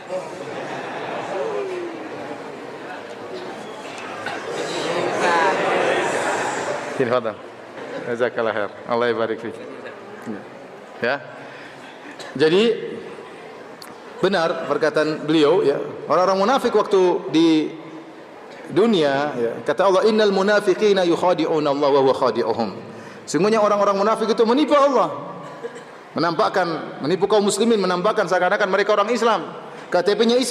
Sini fadhal. Jazakallah khair. Allah barik fik. Ya. Jadi benar perkataan beliau, ya. Orang-orang munafik waktu dunia, ya. Kata Allah, innal munafiqina yukhadi'una Allah wa huwa khadi'uhum. Sungguhnya orang-orang munafik itu menipu Allah. Menipu kaum muslimin, menampakkan seakan-akan mereka orang Islam. KTP-nya